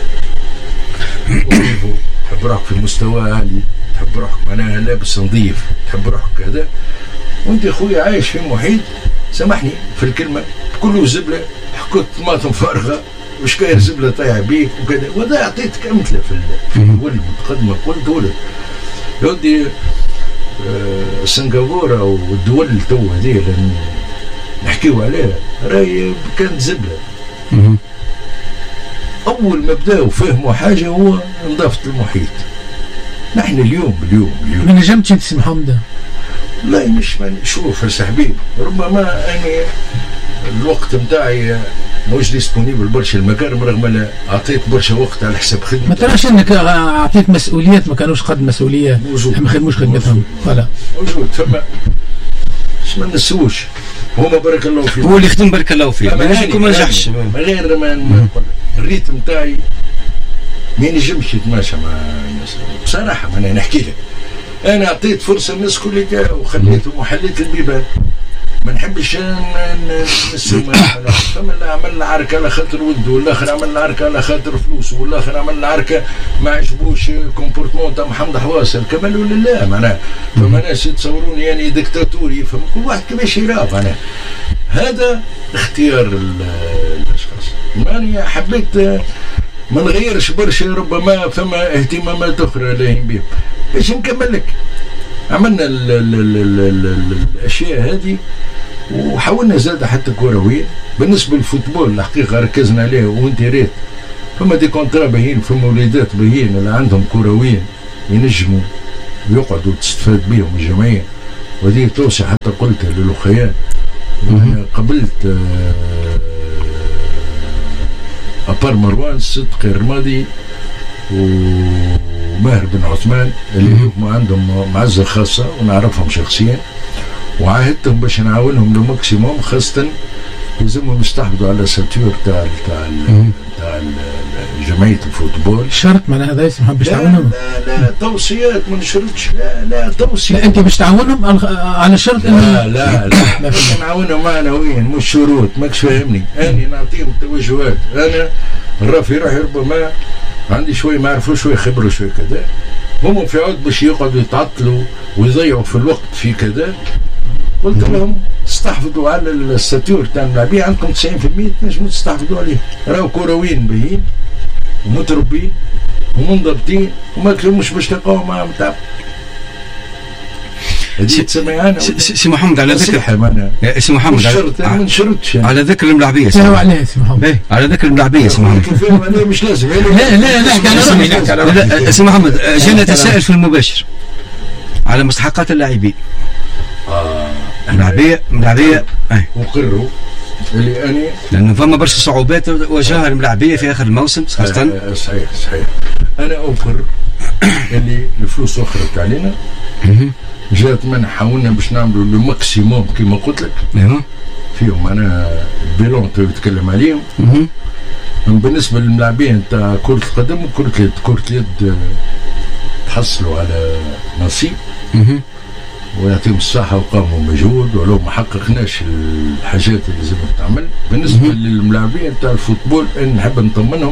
تحب روحك في مستوى عالي تحب روحك معناها لابس نظيف تحب روحك كذا وانت خويا عايش في محيط سامحني في الكلمه كله زبله حكوت طماطم فارغه وش كاين زبله طايحه بيك وكذا وهذا اعطيتك امثله في في الدول المتقدمه كل دوله يا ودي آه سنغافوره والدول تو هذه اللي نحكيو عليها راهي كانت زبله. اول ما بداوا فهموا حاجه هو نظافه المحيط. نحن اليوم اليوم اليوم ما نجمتش انت سي محمد لا مش من شوف يا صاحبي ربما اني الوقت نتاعي موش ديسبونيبل برشا المكارم رغم ان اعطيت برشا وقت على حساب خدمتي. ما تراش انك اعطيت مسؤوليات ما كانوش قد مسؤوليه ما خدموش خدمتهم ولا موجود فما ما نسوش هما بارك الله فيه هو اللي يخدم بارك الله فيه ما نجمكم ما نجحش غير ما الريتم نتاعي ما ينجمش يتماشى مع الناس بصراحه انا نحكي لك انا اعطيت فرصه للناس كلها وخليتهم وحليت البيبان ما نحبش نسمع فما اللي عمل عركه على خاطر ولده والاخر عمل عركه على خاطر فلوسه والاخر عمل عركه ما عجبوش كومبورتمون تاع محمد حواس الكمال لله معناها فما ناس يتصوروني يعني ديكتاتوري فما كل واحد كيفاش يراه معناها هذا اختيار الاشخاص. ماني حبيت ما نغيرش برشا ربما فما اهتمامات اخرى لاهين بهم باش نكمل لك عملنا ال ال ال ال ال الاشياء هذه وحاولنا زاد حتى كرويا بالنسبه للفوتبول الحقيقه ركزنا عليه وانت ريت فما دي كونترا باهين، فما وليدات باهين اللي عندهم كرويين ينجموا ويقعدوا تستفاد بهم الجمعيه. وهذه توصي حتى قلتها للأخيان. أنا قبلت أبار مروان الصدقي الرمادي وماهر بن عثمان اللي هم عندهم معزة خاصة ونعرفهم شخصيا، وعاهدتهم باش نعاونهم لماكسيموم، خاصة يلزمهم يستحفظوا على ساتور تاع تاع تاع جمعية الفوتبول. شرط معناها هذا اسمها باش تعاونهم؟ لا لا توصيات ما نشرتش، لا لا توصيات. لا انت باش تعاونهم على شرط لا لا لا باش نعاونهم معنويا مش شروط، ماكش فاهمني. اني نعطيهم توجهات، انا الرافي روحي ربما عندي شوي ما يعرفوا شوي خبروا شوي كذا، هم في عود باش يقعدوا يتعطلوا ويضيعوا في الوقت في كذا. قلت لهم استحفظوا على الساتور تاع اللاعبين، عندكم تسعين بالمئة تنجموا تستحفظوا عليه، راهو كرويين باهيين ومتربين ومنضبطين وما كلموش باش تلقاو معاهم تعب. هذه تسمى انا سي محمد على ذكر سي محمد ما نشرتش على ذكر الملاعبيه سي عليه سي محمد على ذكر الملاعبيه سي محمد انا مش لازم لا لا لا سي محمد جانا تساؤل في المباشر على مستحقات اللاعبين. الملاعبيه الملاعبيه وقروا اللي أنا لأنه فما برشا صعوبات واجهها الملاعبية في آخر الموسم خاصة. آه صحيح صحيح. أنا أقر اللي الفلوس أخرت علينا، جات من حاولنا باش نعملوا لو ماكسيموم كما قلت لك فيهم. أنا البيلون يتكلم عليهم. بالنسبة للملاعبين تاع كرة القدم وكرة اليد، كرة اليد تحصلوا على نصيب ويعطيهم الصحة وقاموا مجهود، ولو ما حققناش الحاجات اللي لازم تعمل. بالنسبة للملاعبين تاع الفوتبول أنا نحب نطمنهم.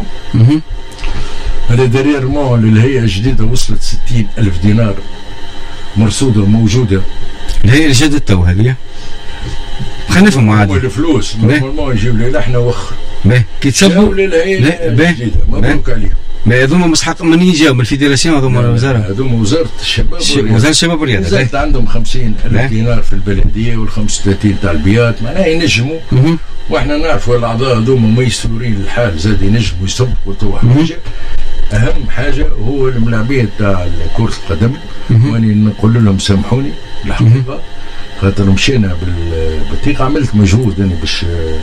هذا ديريرمون للهيئة الجديدة وصلت ستين ألف دينار مرصودة موجودة. الهيئة الجديدة تو هذه خلينا نفهموا عادي. الفلوس نورمالمون يجيو لنا احنا وخر. كي تسبوا للهيئة الجديدة مبروك عليهم. ما هذوما مستحق من يجاو من الفيدراسيون، هذوما الوزاره، هذوما وزاره الشباب والرياضه، وزاره الشباب والرياضه. زادت عندهم خمسين ألف دينار في البلديه وال35 تاع البيات، معناها ينجموا. واحنا نعرفوا الاعضاء هذوما ميسورين الحال، زاد ينجموا يسبقوا تو حاجه. اهم حاجه هو الملاعبيه تاع كره القدم، واني نقول لهم سامحوني الحقيقه خاطر مشينا بالبطيقه، عملت مجهود انا باش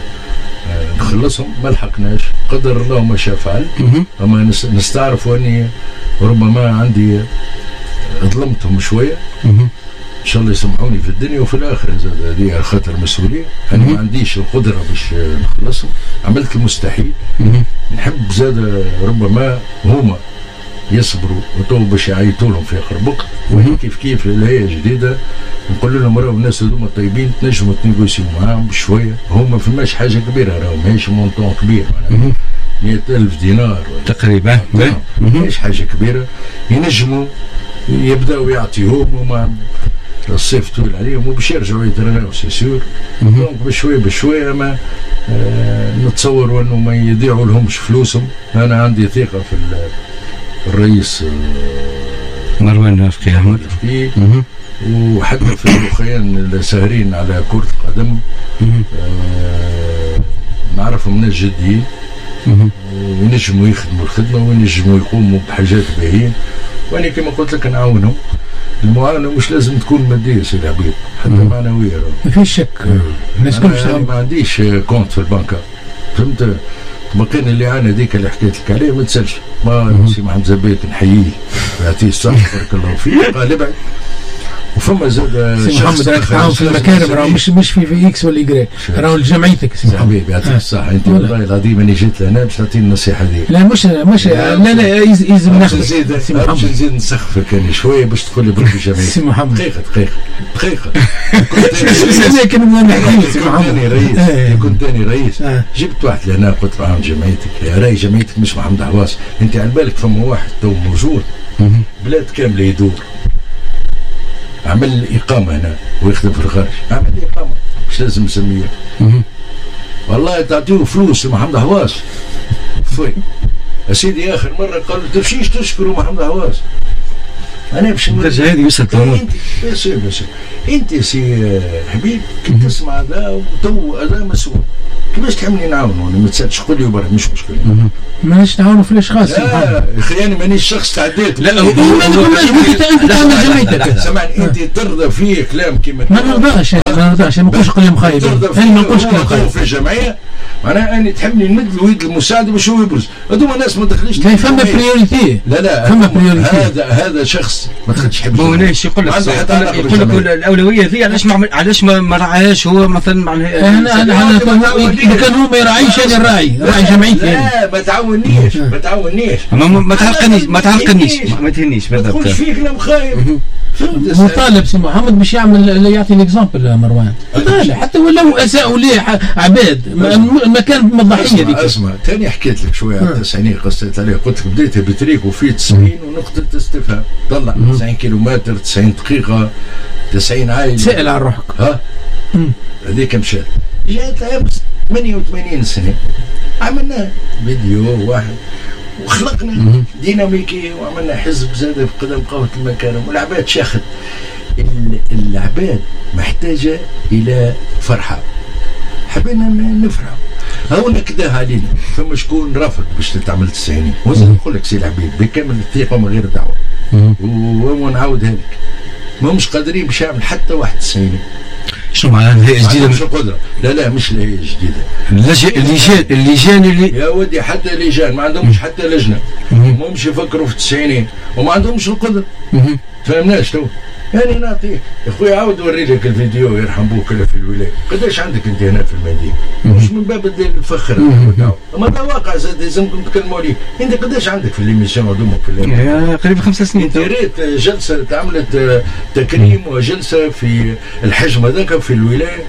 نخلصهم ما لحقناش، قدر الله ما شاء فعل. اما نستعرف اني ربما عندي ظلمتهم شويه، ان شاء الله يسامحوني في الدنيا وفي الاخره. زاد هذه خاطر مسؤوليه، انا ما عنديش القدره باش نخلصهم، عملت المستحيل. نحب زاد ربما هما يصبروا وتو باش يعيطوا لهم في اخر وقت. كيف كيف الهيئه الجديده نقول لهم راهو الناس هذوما طيبين، تنجموا تنيغوسيو معاهم بشويه. هما فماش حاجه كبيره، راهو ماهيش مونطون كبير، معناها مئة ألف دينار تقريبا، ماهيش حاجه كبيره. ينجموا يبداوا يعطيهم وما الصيف طويل عليهم وباش يرجعوا يترناو سي سور. دونك بشويه بشويه ما آه نتصور انه ما يضيعوا لهمش فلوسهم. انا عندي ثقه في الرئيس آه مروان رفقي احمد، وحتى في الاخوان الساهرين على كرة القدم آه نعرفهم ناس جديين وينجموا يخدموا الخدمة وينجموا يقوموا بحاجات باهين. وانا كما قلت لك نعاونهم. المعاونة مش لازم تكون مادية سي العبيد، حتى معنوية. ما فيش شك. الناس كلها ما عنديش كونت في البنكة، فهمت؟ بقينا اللي عانى ديك اللي حكيت لك عليه ما تسالش. ما سي محمد زبيت نحييه يعطيه الصحة بارك الله فيه، قال ابعد. وفما زاد سي محمد راك تعاون في المكارم، راهو مش مش في في اكس ولا يقرا، راهو لجمعيتك سي محمد. حبيبي يعطيك الصحة. انت والله العظيم اني جيت لهنا باش تعطيني النصيحة هذه. لا مش مش لا لا يلزم ناخذ سي محمد. باش نزيد نسخفك انا شوية باش تقول لي بربي جمعيتك. سي محمد دقيقة دقيقة دقيقة. كنت نحكي سي محمد رئيس، كنت ثاني رئيس، جبت واحد لهنا قلت له عام جمعيتك يا راي جمعيتك مش محمد حواس. انت على بالك فما واحد تو موجود بلاد كاملة يدور، عمل إقامة هنا ويخدم في الخارج، عمل إقامة مش لازم نسميه. والله تعطيه فلوس لمحمد حواس. فين سيدي آخر مرة قال له تمشيش تشكروا محمد حواس. أنا باش الدرجة هذه وصلت أنت يا سي يا سي أنت سي حبيب كي تسمع هذا وتو هذا مسؤول كيفاش تحملني نعاونوا؟ انا ما تسالش قول لي برا مش مشكله. مانيش نعاونوا في الاشخاص. لا يا اخي انا مانيش شخص تعديت. لا هو انت تعمل جمعيتك. سامعني انت ترضى في كلام كيما ما نرضاش ما نرضاش ما نقولش كلام خايب. انا ما نقولش كلام خايب في الجمعيه معناها اني تحبني نمد الويد المساعده باش هو يبرز. هذوما ناس ما دخليش. لا فما بريوريتي. لا لا فما بريوريتي. هذا هذا شخص ما تخليش يحب. هو ليش يقول لك يقول لك الاولويه ذي علاش ما علاش ما راعاهاش هو مثلا معناها. انا انا اذا كان هو ما يراعيش انا الراعي راعي جمعيتي. لا ما تعاونيش ما تعاونيش ما تعرقنيش ما تعرقنيش ما تهنيش ما تقولش فيه كلام خايب. مطالب سي محمد باش يعمل يعطي الاكزامبل مروان. لا حتى ولو اساءوا ليه عباد المكان الضحيه ذيك. اسمع ثاني حكيت لك شويه على التسعينيه قصيت عليه قلت لك بديتها بتريك وفي تسعين ونقطه استفهام طلع تسعين كيلومتر تسعين دقيقه تسعين عائله سائل على روحك. ها هذيك مشات جات ثمانية وثمانين سنه عملنا فيديو واحد وخلقنا ديناميكيه وعملنا حزب زاد في قدم قهوه المكارم والعباد شاخت. العباد محتاجه الى فرحه حبينا نفرحوا. هاونا كداها علينا فما شكون رافض باش تتعمل تسعيني وزيد نقول لك سي العبيد بكامل الثقه ومن غير دعوه ونعاودها لك ما مش قادرين باش يعمل حتى واحد تسعيني. شنو معناها الهيئه الجديده؟ مش القدره لا لا مش الهيئه الجديده اللجان اللجان اللي يا ودي حتى لجان ما عندهمش حتى لجنه ما همش يفكروا في التسعينين وما عندهمش القدره. فهمناش تو يعني نعطيك يا خويا عاود وري لك الفيديو يرحم بوك في الولايه قداش عندك انت هنا في المدينه مش من باب الفخر اما هذا واقع زاد لازمكم تكلموا عليه. انت قداش عندك في ليميسيون هذوما في قريب خمس سنين انت ريت جلسه تعملت تكريم وجلسه في الحجم هذاك في الولايه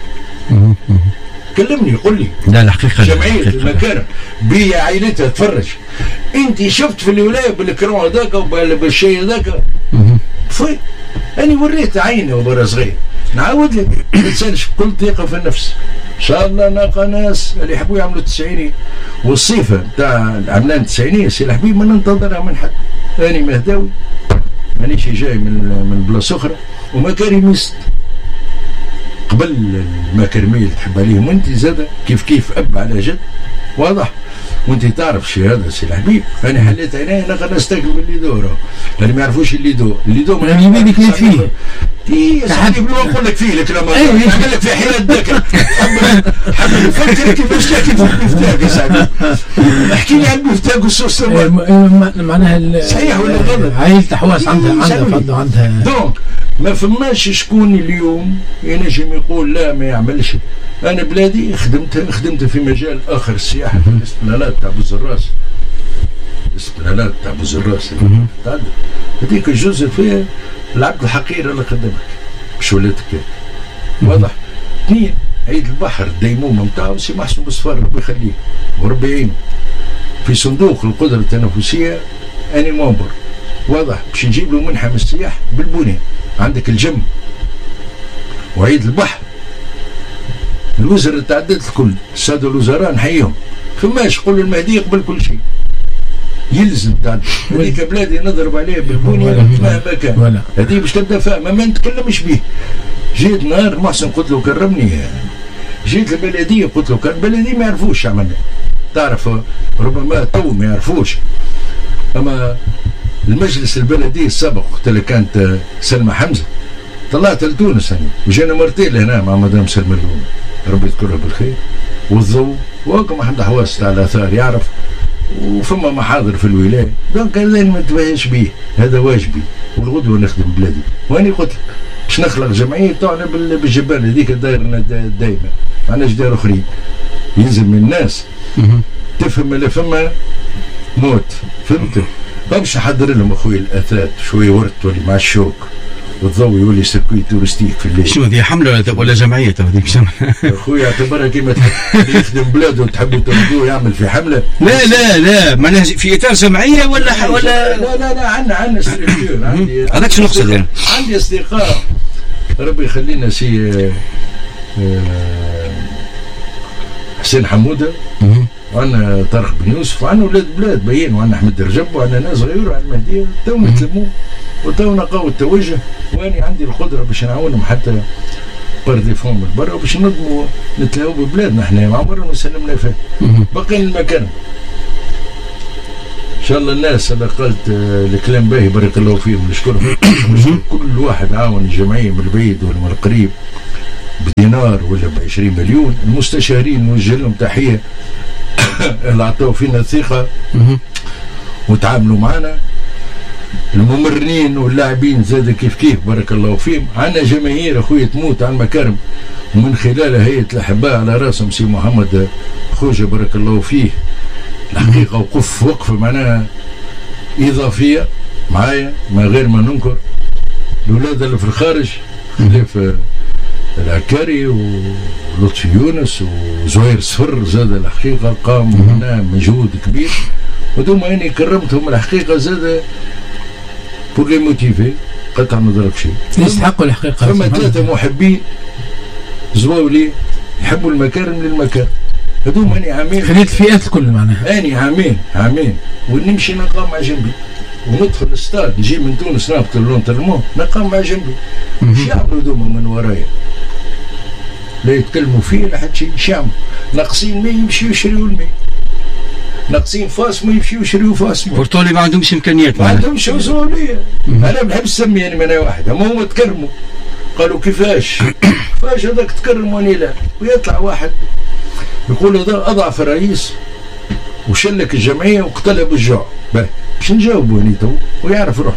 كلمني قل لي. لا الحقيقه جمعيه المكارم بعائلتها تفرج انت شفت في الولايه بالكرون هذاك وبالشيء هذاك فين أنا وريت عيني وبرا صغير نعاود لك ما تسالش بكل ثقة في النفس إن شاء الله نلقى ناس اللي يحبوا يعملوا التسعيني والصفة تاع العملان التسعينية سي الحبيب ما ننتظرها من حد. أنا مهداوي مانيش جاي من من بلاصة أخرى ومكارميست قبل المكارمية اللي تحب عليهم وأنت زاد كيف كيف أب على جد واضح وانت تعرف شي هذا سي الحبيب. انا حليت عيني انا نستقبل اللي دوره اللي ما يعرفوش اللي دو اللي دو ما يبيك لي فيه تي صاحبي نقول لك فيه لك لما نقول لك في حياه الذكر حب نفكر كيفاش تحكي في المفتاح يا صاحبي احكي لي عن المفتاح والسوس معناها صحيح ولا غلط. عائله حواس عندها عندها فضل عندها دونك ما فماش شكون اليوم ينجم يقول لا ما يعملش. انا بلادي خدمت خدمت في مجال اخر السياحه في الاستقلالات تاع بوزراس الاستقلالات تاع بوزراس هذيك الجزء فيها العبد الحقير اللي خدمك باش ولات كده واضح. اثنين عيد البحر الديمومه نتاعو سي محسوب الصفار ربي يخليه وربي يعينه في صندوق القدره التنافسيه اني ممبر واضح باش نجيب له منحه من السياح بالبنيه. عندك الجم وعيد البحر الوزراء تعددت الكل الساده الوزراء نحييهم فماش قول المهدي يقبل كل شيء يلزم تعدد. هذيك بلادي نضرب عليه بالبنيه مهما كان هذه باش تبدا فاهمه ما نتكلمش به. جيت نهار محسن قلت له كرمني جيت البلديه قلت له كان البلديه ما يعرفوش عملنا تعرف ربما تو ما يعرفوش اما المجلس البلدي السابق وقت اللي كانت سلمى حمزه طلعت لتونس انا وجينا مرتين لهنا مع مدام سلمى اللون ربي يذكرها بالخير والضوء وهكا محمد حواس تاع الاثار يعرف وفما محاضر في الولايه دونك هذا ما نتباهاش به هذا واجبي والغدوه نخدم بلادي. واني قلت لك باش نخلق جمعيه تعنى بالجبال هذيك دايرنا دايما ما عندناش داير اخرين ينزل من الناس تفهم اللي فما موت فهمت باش نحضر لهم اخوي الاثاث شويه ورد تولي مع الشوك والضوء يولي سيركوي تورستيك في الليل. شنو هذه حمله ولا جمعيه هذيك شنو؟ اخويا اعتبرها كيما يخدم بلاده وتحبوا تاخذوه يعمل في حمله. لا لا لا معناها في اطار جمعيه ولا ولا لا لا لا عندنا عندنا ستركتور عندي هذاك شنو نقصد يعني؟ عندي اصدقاء ربي يخلينا سي حسين حموده وعندنا طارق بن يوسف وعندنا ولاد بلاد باين وعندنا احمد رجب وعندنا ناس غيور على المهديه تو نتلموا وتو نلقاو التوجه واني عندي القدره باش نعاونهم حتى بار ديفون من برا باش نضموا نتلاهوا ببلادنا. احنا ما عمرنا ما سلمنا فيه. باقي المكان ان شاء الله. الناس اللي قالت الكلام باهي بارك الله فيهم نشكرهم. نشكر كل واحد عاون الجمعيه من البعيد ولا من القريب بدينار ولا ب عشرين مليون. المستشارين نوجه لهم تحيه اللي عطاو فينا الثقه وتعاملوا معنا. الممرنين واللاعبين زاد كيف كيف بارك الله فيهم. عندنا جماهير اخويا تموت على المكارم ومن خلال هيئه الاحباء على راسهم سي محمد خوجه بارك الله فيه. الحقيقه وقف وقفه معناها اضافيه معايا ما غير ما ننكر. الاولاد اللي في الخارج خليف العكاري ولطفي يونس وزهير صفر زاد الحقيقه قام هنا مجهود كبير ودوما اني كرمتهم الحقيقه زاد بور لي موتيفي قطع نظرك شيء يستحقوا الحقيقه. فما ثلاثه محبين زواولي يحبوا المكارم للمكان هذوما اني عامين خليت الفئات الكل معناها اني عامين عامين ونمشي نقام مع جنبي وندخل الاستاد نجي من تونس نهبط لونترمون نقام مع جنبي. ايش يعملوا هذوما من ورايا؟ لا يتكلموا فيه لا حد شيء. ايش يعملوا؟ ناقصين ما يمشيوا يشريوا الماء، ناقصين فاس ما يمشيوا يشريوا فاس ماء. بورتولي ما عندهمش امكانيات ما عندهمش مسؤوليه. انا ما نحبش نسميني من واحد اما هما تكرموا قالوا كيفاش كيفاش هذاك تكرم واني لا. ويطلع واحد يقول هذا اضعف رئيس وشلك الجمعيه وقتلها بالجوع. باش نجاوبوا هني تو ويعرف روحه.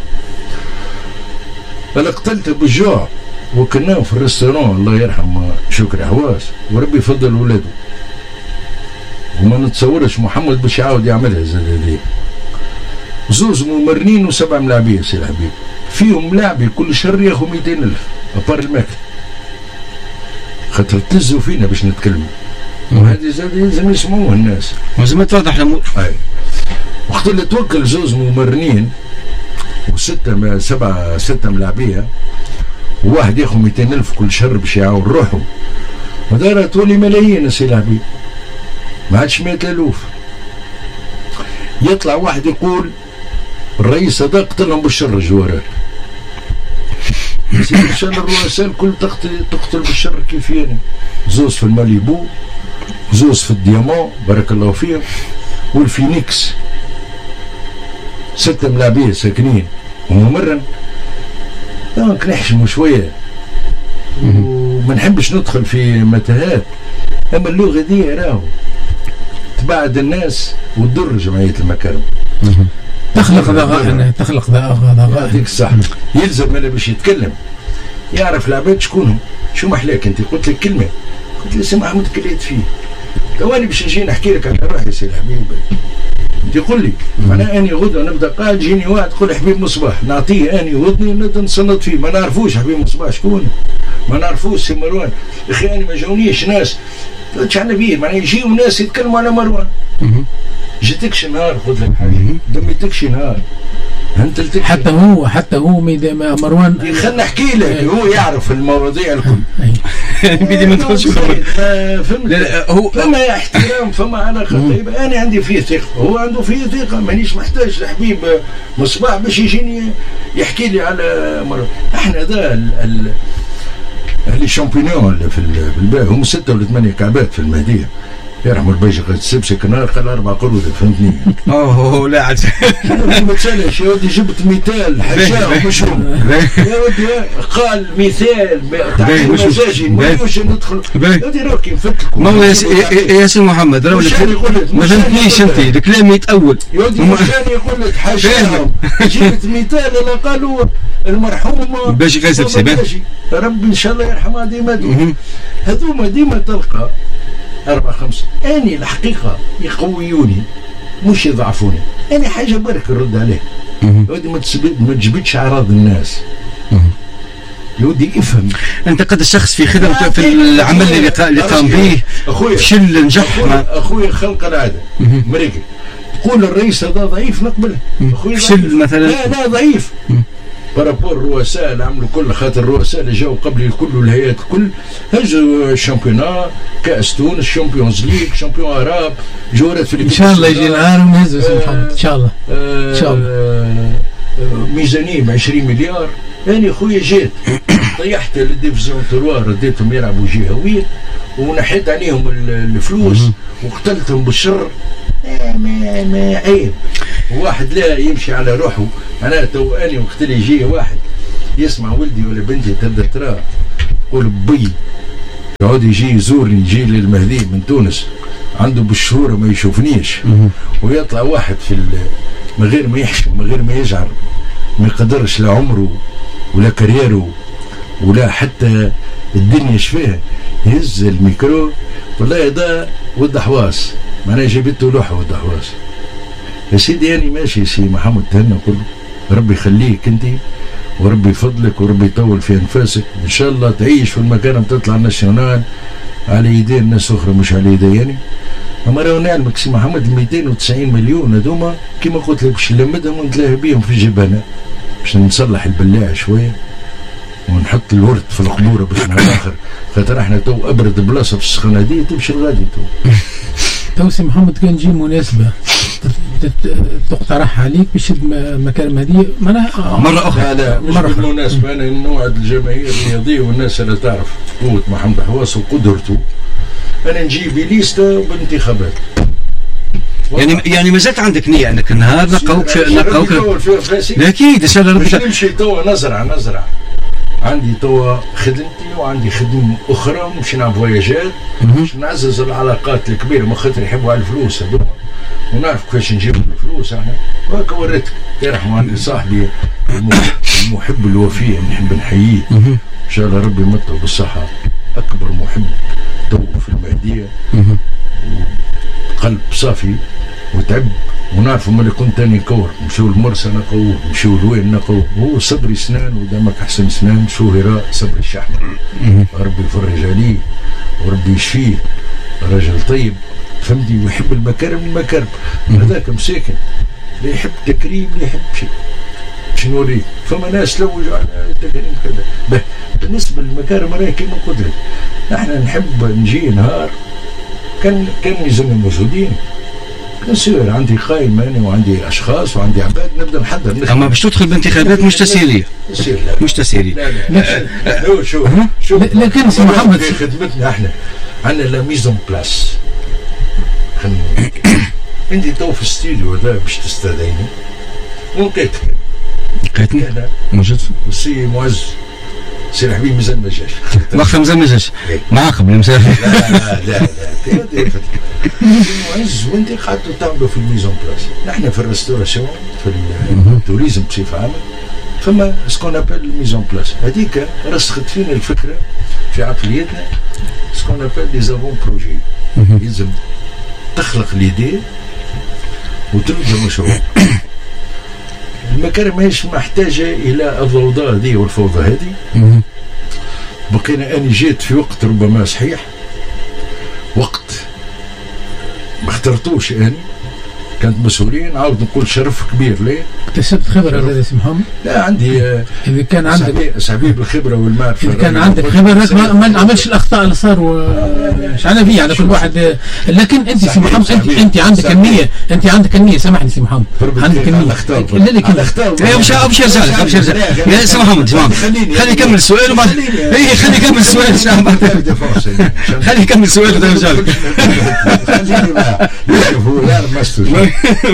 انا قتلته بالجوع وكناه في الريستورون الله يرحم شكري حواس وربي يفضل ولاده وما نتصورش محمد باش يعاود يعملها زاد هذه. زوز ممرنين وسبع ملاعبيه سي الحبيب فيهم لاعبي كل شهر ياخذ مئتين ألف ابار الماكل خاطر تلزوا فينا باش نتكلموا وهذه زاد لازم يسمعوها الناس لازم توضح الامور. اي وقت اللي توكل زوز ممرنين وستة سبعة ستة ملاعبيه وواحد ياخذ مئتين ألف كل شهر باش يعاون روحه ودارها تولي ملايين سي الحبيب ما عادش مئة ألف. يطلع واحد يقول الرئيس هذا قتلهم بالشر الجوارات. ان شاء الله الرؤساء الكل تقتل تقتل بالشر كيف يعني. زوز في الماليبو زوز في الديامون بارك الله فيهم والفينيكس ستة ملاعبيه ساكنين وممرن. دونك نحشموا شويه وما نحبش ندخل في متاهات. اما اللغه دي راهو تبعد الناس وتضر جمعيه المكارم تخلق ضغائن تخلق ضغائن. هذيك الصح. يلزم انا باش يتكلم يعرف العباد شكونهم. شو محلاك انت؟ قلت لك كلمه قلت لي سي محمود كليت فيه تواني باش نجي نحكي لك على روحي سي الحبيب. انت قل لي معناها اني غدوه نبدا قاعد يجيني واحد يقول حبيب مصباح نعطيه اني وذني نبدا نصنت فيه ما نعرفوش حبيب مصباح شكون ما نعرفوش سي مروان. يا اخي انا ما جاونيش ناس قلت على بيه معناها يجيو ناس يتكلموا على مروان. جيتكش نهار خذ لك حاجه دميتكش نهار انت حتى هو حتى هو مروان خلنا نحكي لك هو يعرف المواضيع الكل بدي ما تقولش فهمت. هو فما احترام فما علاقه طيبه. انا عندي فيه ثقه هو عنده فيه ثقه مانيش محتاج لحبيب مصباح باش يجيني يحكي لي على مروان. احنا ذا اللي شامبيونيون اللي في الباب هم ستة ولا ثمانية كعبات في المهدية يرحموا الباشا قد سبسك نهار خلى أربع قرود فهمتني. أوه لا عاد ما تسالش يا ودي جبت مثال حشاء ومشروم يا ودي قال مثال تعطي مزاجي ما يوش ندخل يا ودي راكي نفتلكوا. ما هو يا سي محمد راه ما فهمتنيش أنت الكلام يتأول. يا ودي مش كان يقول لك حشاء جبت مثال اللي قالوا المرحوم باجي غير سبسي ربي إن شاء الله يرحمها ديما هذوما ديما تلقى أربعة خمسة. أني الحقيقة يقويوني مش يضعفوني. أنا حاجة برك نرد عليه يودي ما ما تجبدش أعراض الناس يودي افهم. أنت قد الشخص في خدمته في العمل اللي اللي قام به فشل نجح. أخويا خلق العادة مريكي تقول الرئيس هذا ضعيف نقبله. فشل مثلا لا لا ضعيف بارابور الرؤساء اللي عملوا كل خاطر الرؤساء اللي جاوا قبل الكل والهيئات الكل هزوا الشامبيونا كاس تونس شامبيونز ليج شامبيون عرب جولات في ان شاء الله يجي نهار ونهزوا سي محمد ان شاء الله ان شاء الله. ميزانيه ب عشرين مليار. انا خويا جيت طيحت الديفيزيون تروا رديتهم يلعبوا جهويا ونحيت عليهم الفلوس وقتلتهم بالشر. ما ما عيب واحد لا يمشي على روحه. انا تو اني وقت اللي يجي واحد يسمع ولدي ولا بنتي تبدا ترى يقول بي يقعد يجي يزورني يجي للمهدي من تونس عنده بالشهور ما يشوفنيش ويطلع واحد في من غير ما يحشم من غير ما يجعر ما يقدرش لا عمره ولا كاريره ولا حتى الدنيا شفاها يهز الميكرو والله ده ود حواس معناها جبته لوحه ود حواس. يا سيدي أنا ماشي سي محمد تهنا كله ربي يخليك انت وربي يفضلك وربي يطول في انفاسك ان شاء الله تعيش في المكان تطلع ناسيونال على يدين ناس اخرى مش على يدي يعني. اما راهو نعلمك سي محمد ال مئتين وتسعين مليون هذوما كيما قلت لك باش نلمدهم ونتلاهى بيهم في الجبانه باش نصلح البلاعه شويه ونحط الورد في القبوره باش نهار اخر خاطر احنا تو ابرد بلاصه في السخنه دي تمشي الغادي تو. تو سي محمد كان تجي مناسبه تقترح عليك باش المكالمه هذه معناها مره اخرى. لا لا مش بالمناسبه انا نوعد الجماهير الرياضيه والناس اللي تعرف قوه محمد حواس وقدرته انا نجيب ليسته بانتخابات. يعني يعني ما زالت عندك نيه انك نهار نلقاوك نلقاوك اكيد ان شاء الله ربي نمشي توا نزرع نزرع عندي توا خدمتي وعندي خدمه اخرى نمشي نعمل فواياجات باش نعزز العلاقات الكبيره ما خاطر يحبوا على الفلوس هذوما ونعرف كيفاش نجيب الفلوس احنا. وهكا وريتك يرحم عندي صاحبي المحب الوفي نحب نحييه ان شاء الله ربي يمتعه بالصحه اكبر محب تو في المهديه قلب صافي وتعب ونعرفوا ملي كنت تاني نكور نمشيو لمرسى نقوه نمشيو لوين نقوه هو صبري سنان ودمك احسن سنان شو هراء صبري الشحمه ربي يفرج عليه وربي يشفيه رجل طيب فهمتي ويحب المكارم المكارم هذاك مساكن لا يحب تكريم لا يحب شيء باش نوريك فما ناس لوجوا على التكريم كذا. بالنسبه للمكارم راهي كيما قلت لك احنا نحب نجي نهار كان كان يلزمنا موجودين نسير عندي قائمه انا وعندي اشخاص وعندي عباد نبدا نحضر. اما باش تدخل بانتخابات مش تسيريه مش تسيريه لا لا لا شوف شوف لكن سي محمد في خدمتنا احنا عندنا لا ميزون بلاس. انت تو في الاستوديو هذا باش تستدعيني ولقيتك لقيتني موجود والسي معز سي الحبيب مازال ما جاش واخا مازال ما جاش معاقب اللي مسافر. لا لا لا لا معز وانت قعدتوا تعملوا في الميزون بلاس. نحن في الريستوراسيون في التوريزم بصفه عامه فما سكون ابل الميزون بلاس هذيك رسخت فينا الفكره في عقليتنا سكون ابل دي زافون بروجي يلزم تخلق ليدي وتبدا مشروع. المكارم ماهيش محتاجه الى الضوضاء هذه والفوضى هذه. بقينا اني جيت في وقت ربما صحيح وقت ما اخترتوش اني كانت مسؤولين عاود نقول شرف كبير ليه اكتسبت خبره هذا اسم محمد. لا عندي اذا كان عندك صاحبي بالخبره والمعرفه اذا كان عندك خبره ما, ما نعملش الاخطاء اللي صاروا مش على بيه على كل واحد. لكن انت سي محمد انت انت عندك النيه انت عندك النيه سامحني سي محمد عندك النيه لا لا كده مش مش ارجع لك مش ارجع يا سي محمد تمام خلي يكمل السؤال وما اي خلي يكمل السؤال خلي يكمل السؤال ونرجع لك هو لا ماستر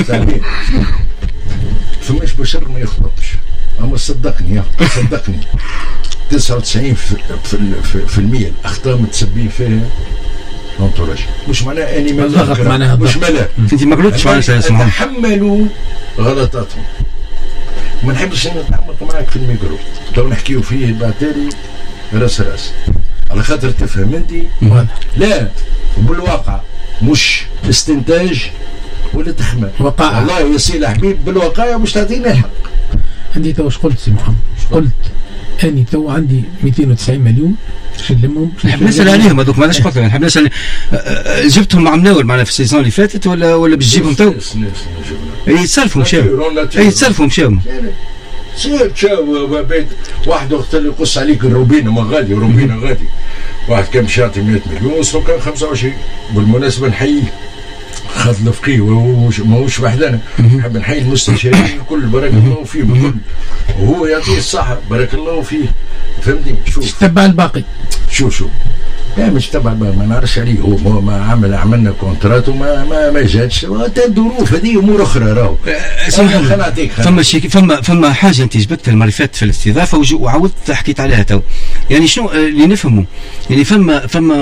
فماش بشر ما يخطبش. اما صدقني صدقني تسعة وتسعين في المية الاخطاء متسبين فيها لونتوراج مش معناه اني ما مش معناه انت ما قلتش معناه اسمهم تحملوا غلطاتهم. ما نحبش نتعمق معك في الميكرو لو نحكيو فيه بعتالي راس راس على خاطر تفهم انت لا بالواقع مش استنتاج ولا تخمن وقائع. والله يا سي حبيب بالوقائع مش تعطيني الحق. عندي تو واش قلت سي محمد قلت اني تو عندي مئتين وتسعين مليون باش نلمهم نحب نسال عليهم هذوك ماذاش قلت نحب نسال جبتهم مع مناول معنا في السيزون اللي فاتت ولا ولا باش تجيبهم تو؟ يتسلفوا مشاو يتسلفوا مشاو سير تشاو واحد وقت اللي يقص عليك الروبينه ما غادي وروبينه غادي واحد كان مشى يعطي مئة مليون وصلوا كان خمسة وعشرين. بالمناسبه نحييه خاطر الفقيه ماهوش وحدنا نحب نحيي المستشارين الكل بارك الله فيهم الكل وهو يعطيه الصحه بارك الله فيه فهمتني؟ شوف تبع الباقي. شوف شوف لا مش تبع ما نعرفش عليه، هو ما عمل عملنا كونترات وما ما ما جاتش، الظروف هذه امور اخرى راهو. خلينا نعطيك فما شيء فما فما حاجه انت جبتها المره اللي فاتت في الاستضافه وعاودت حكيت عليها تو. يعني شنو اللي نفهمه؟ يعني فما فما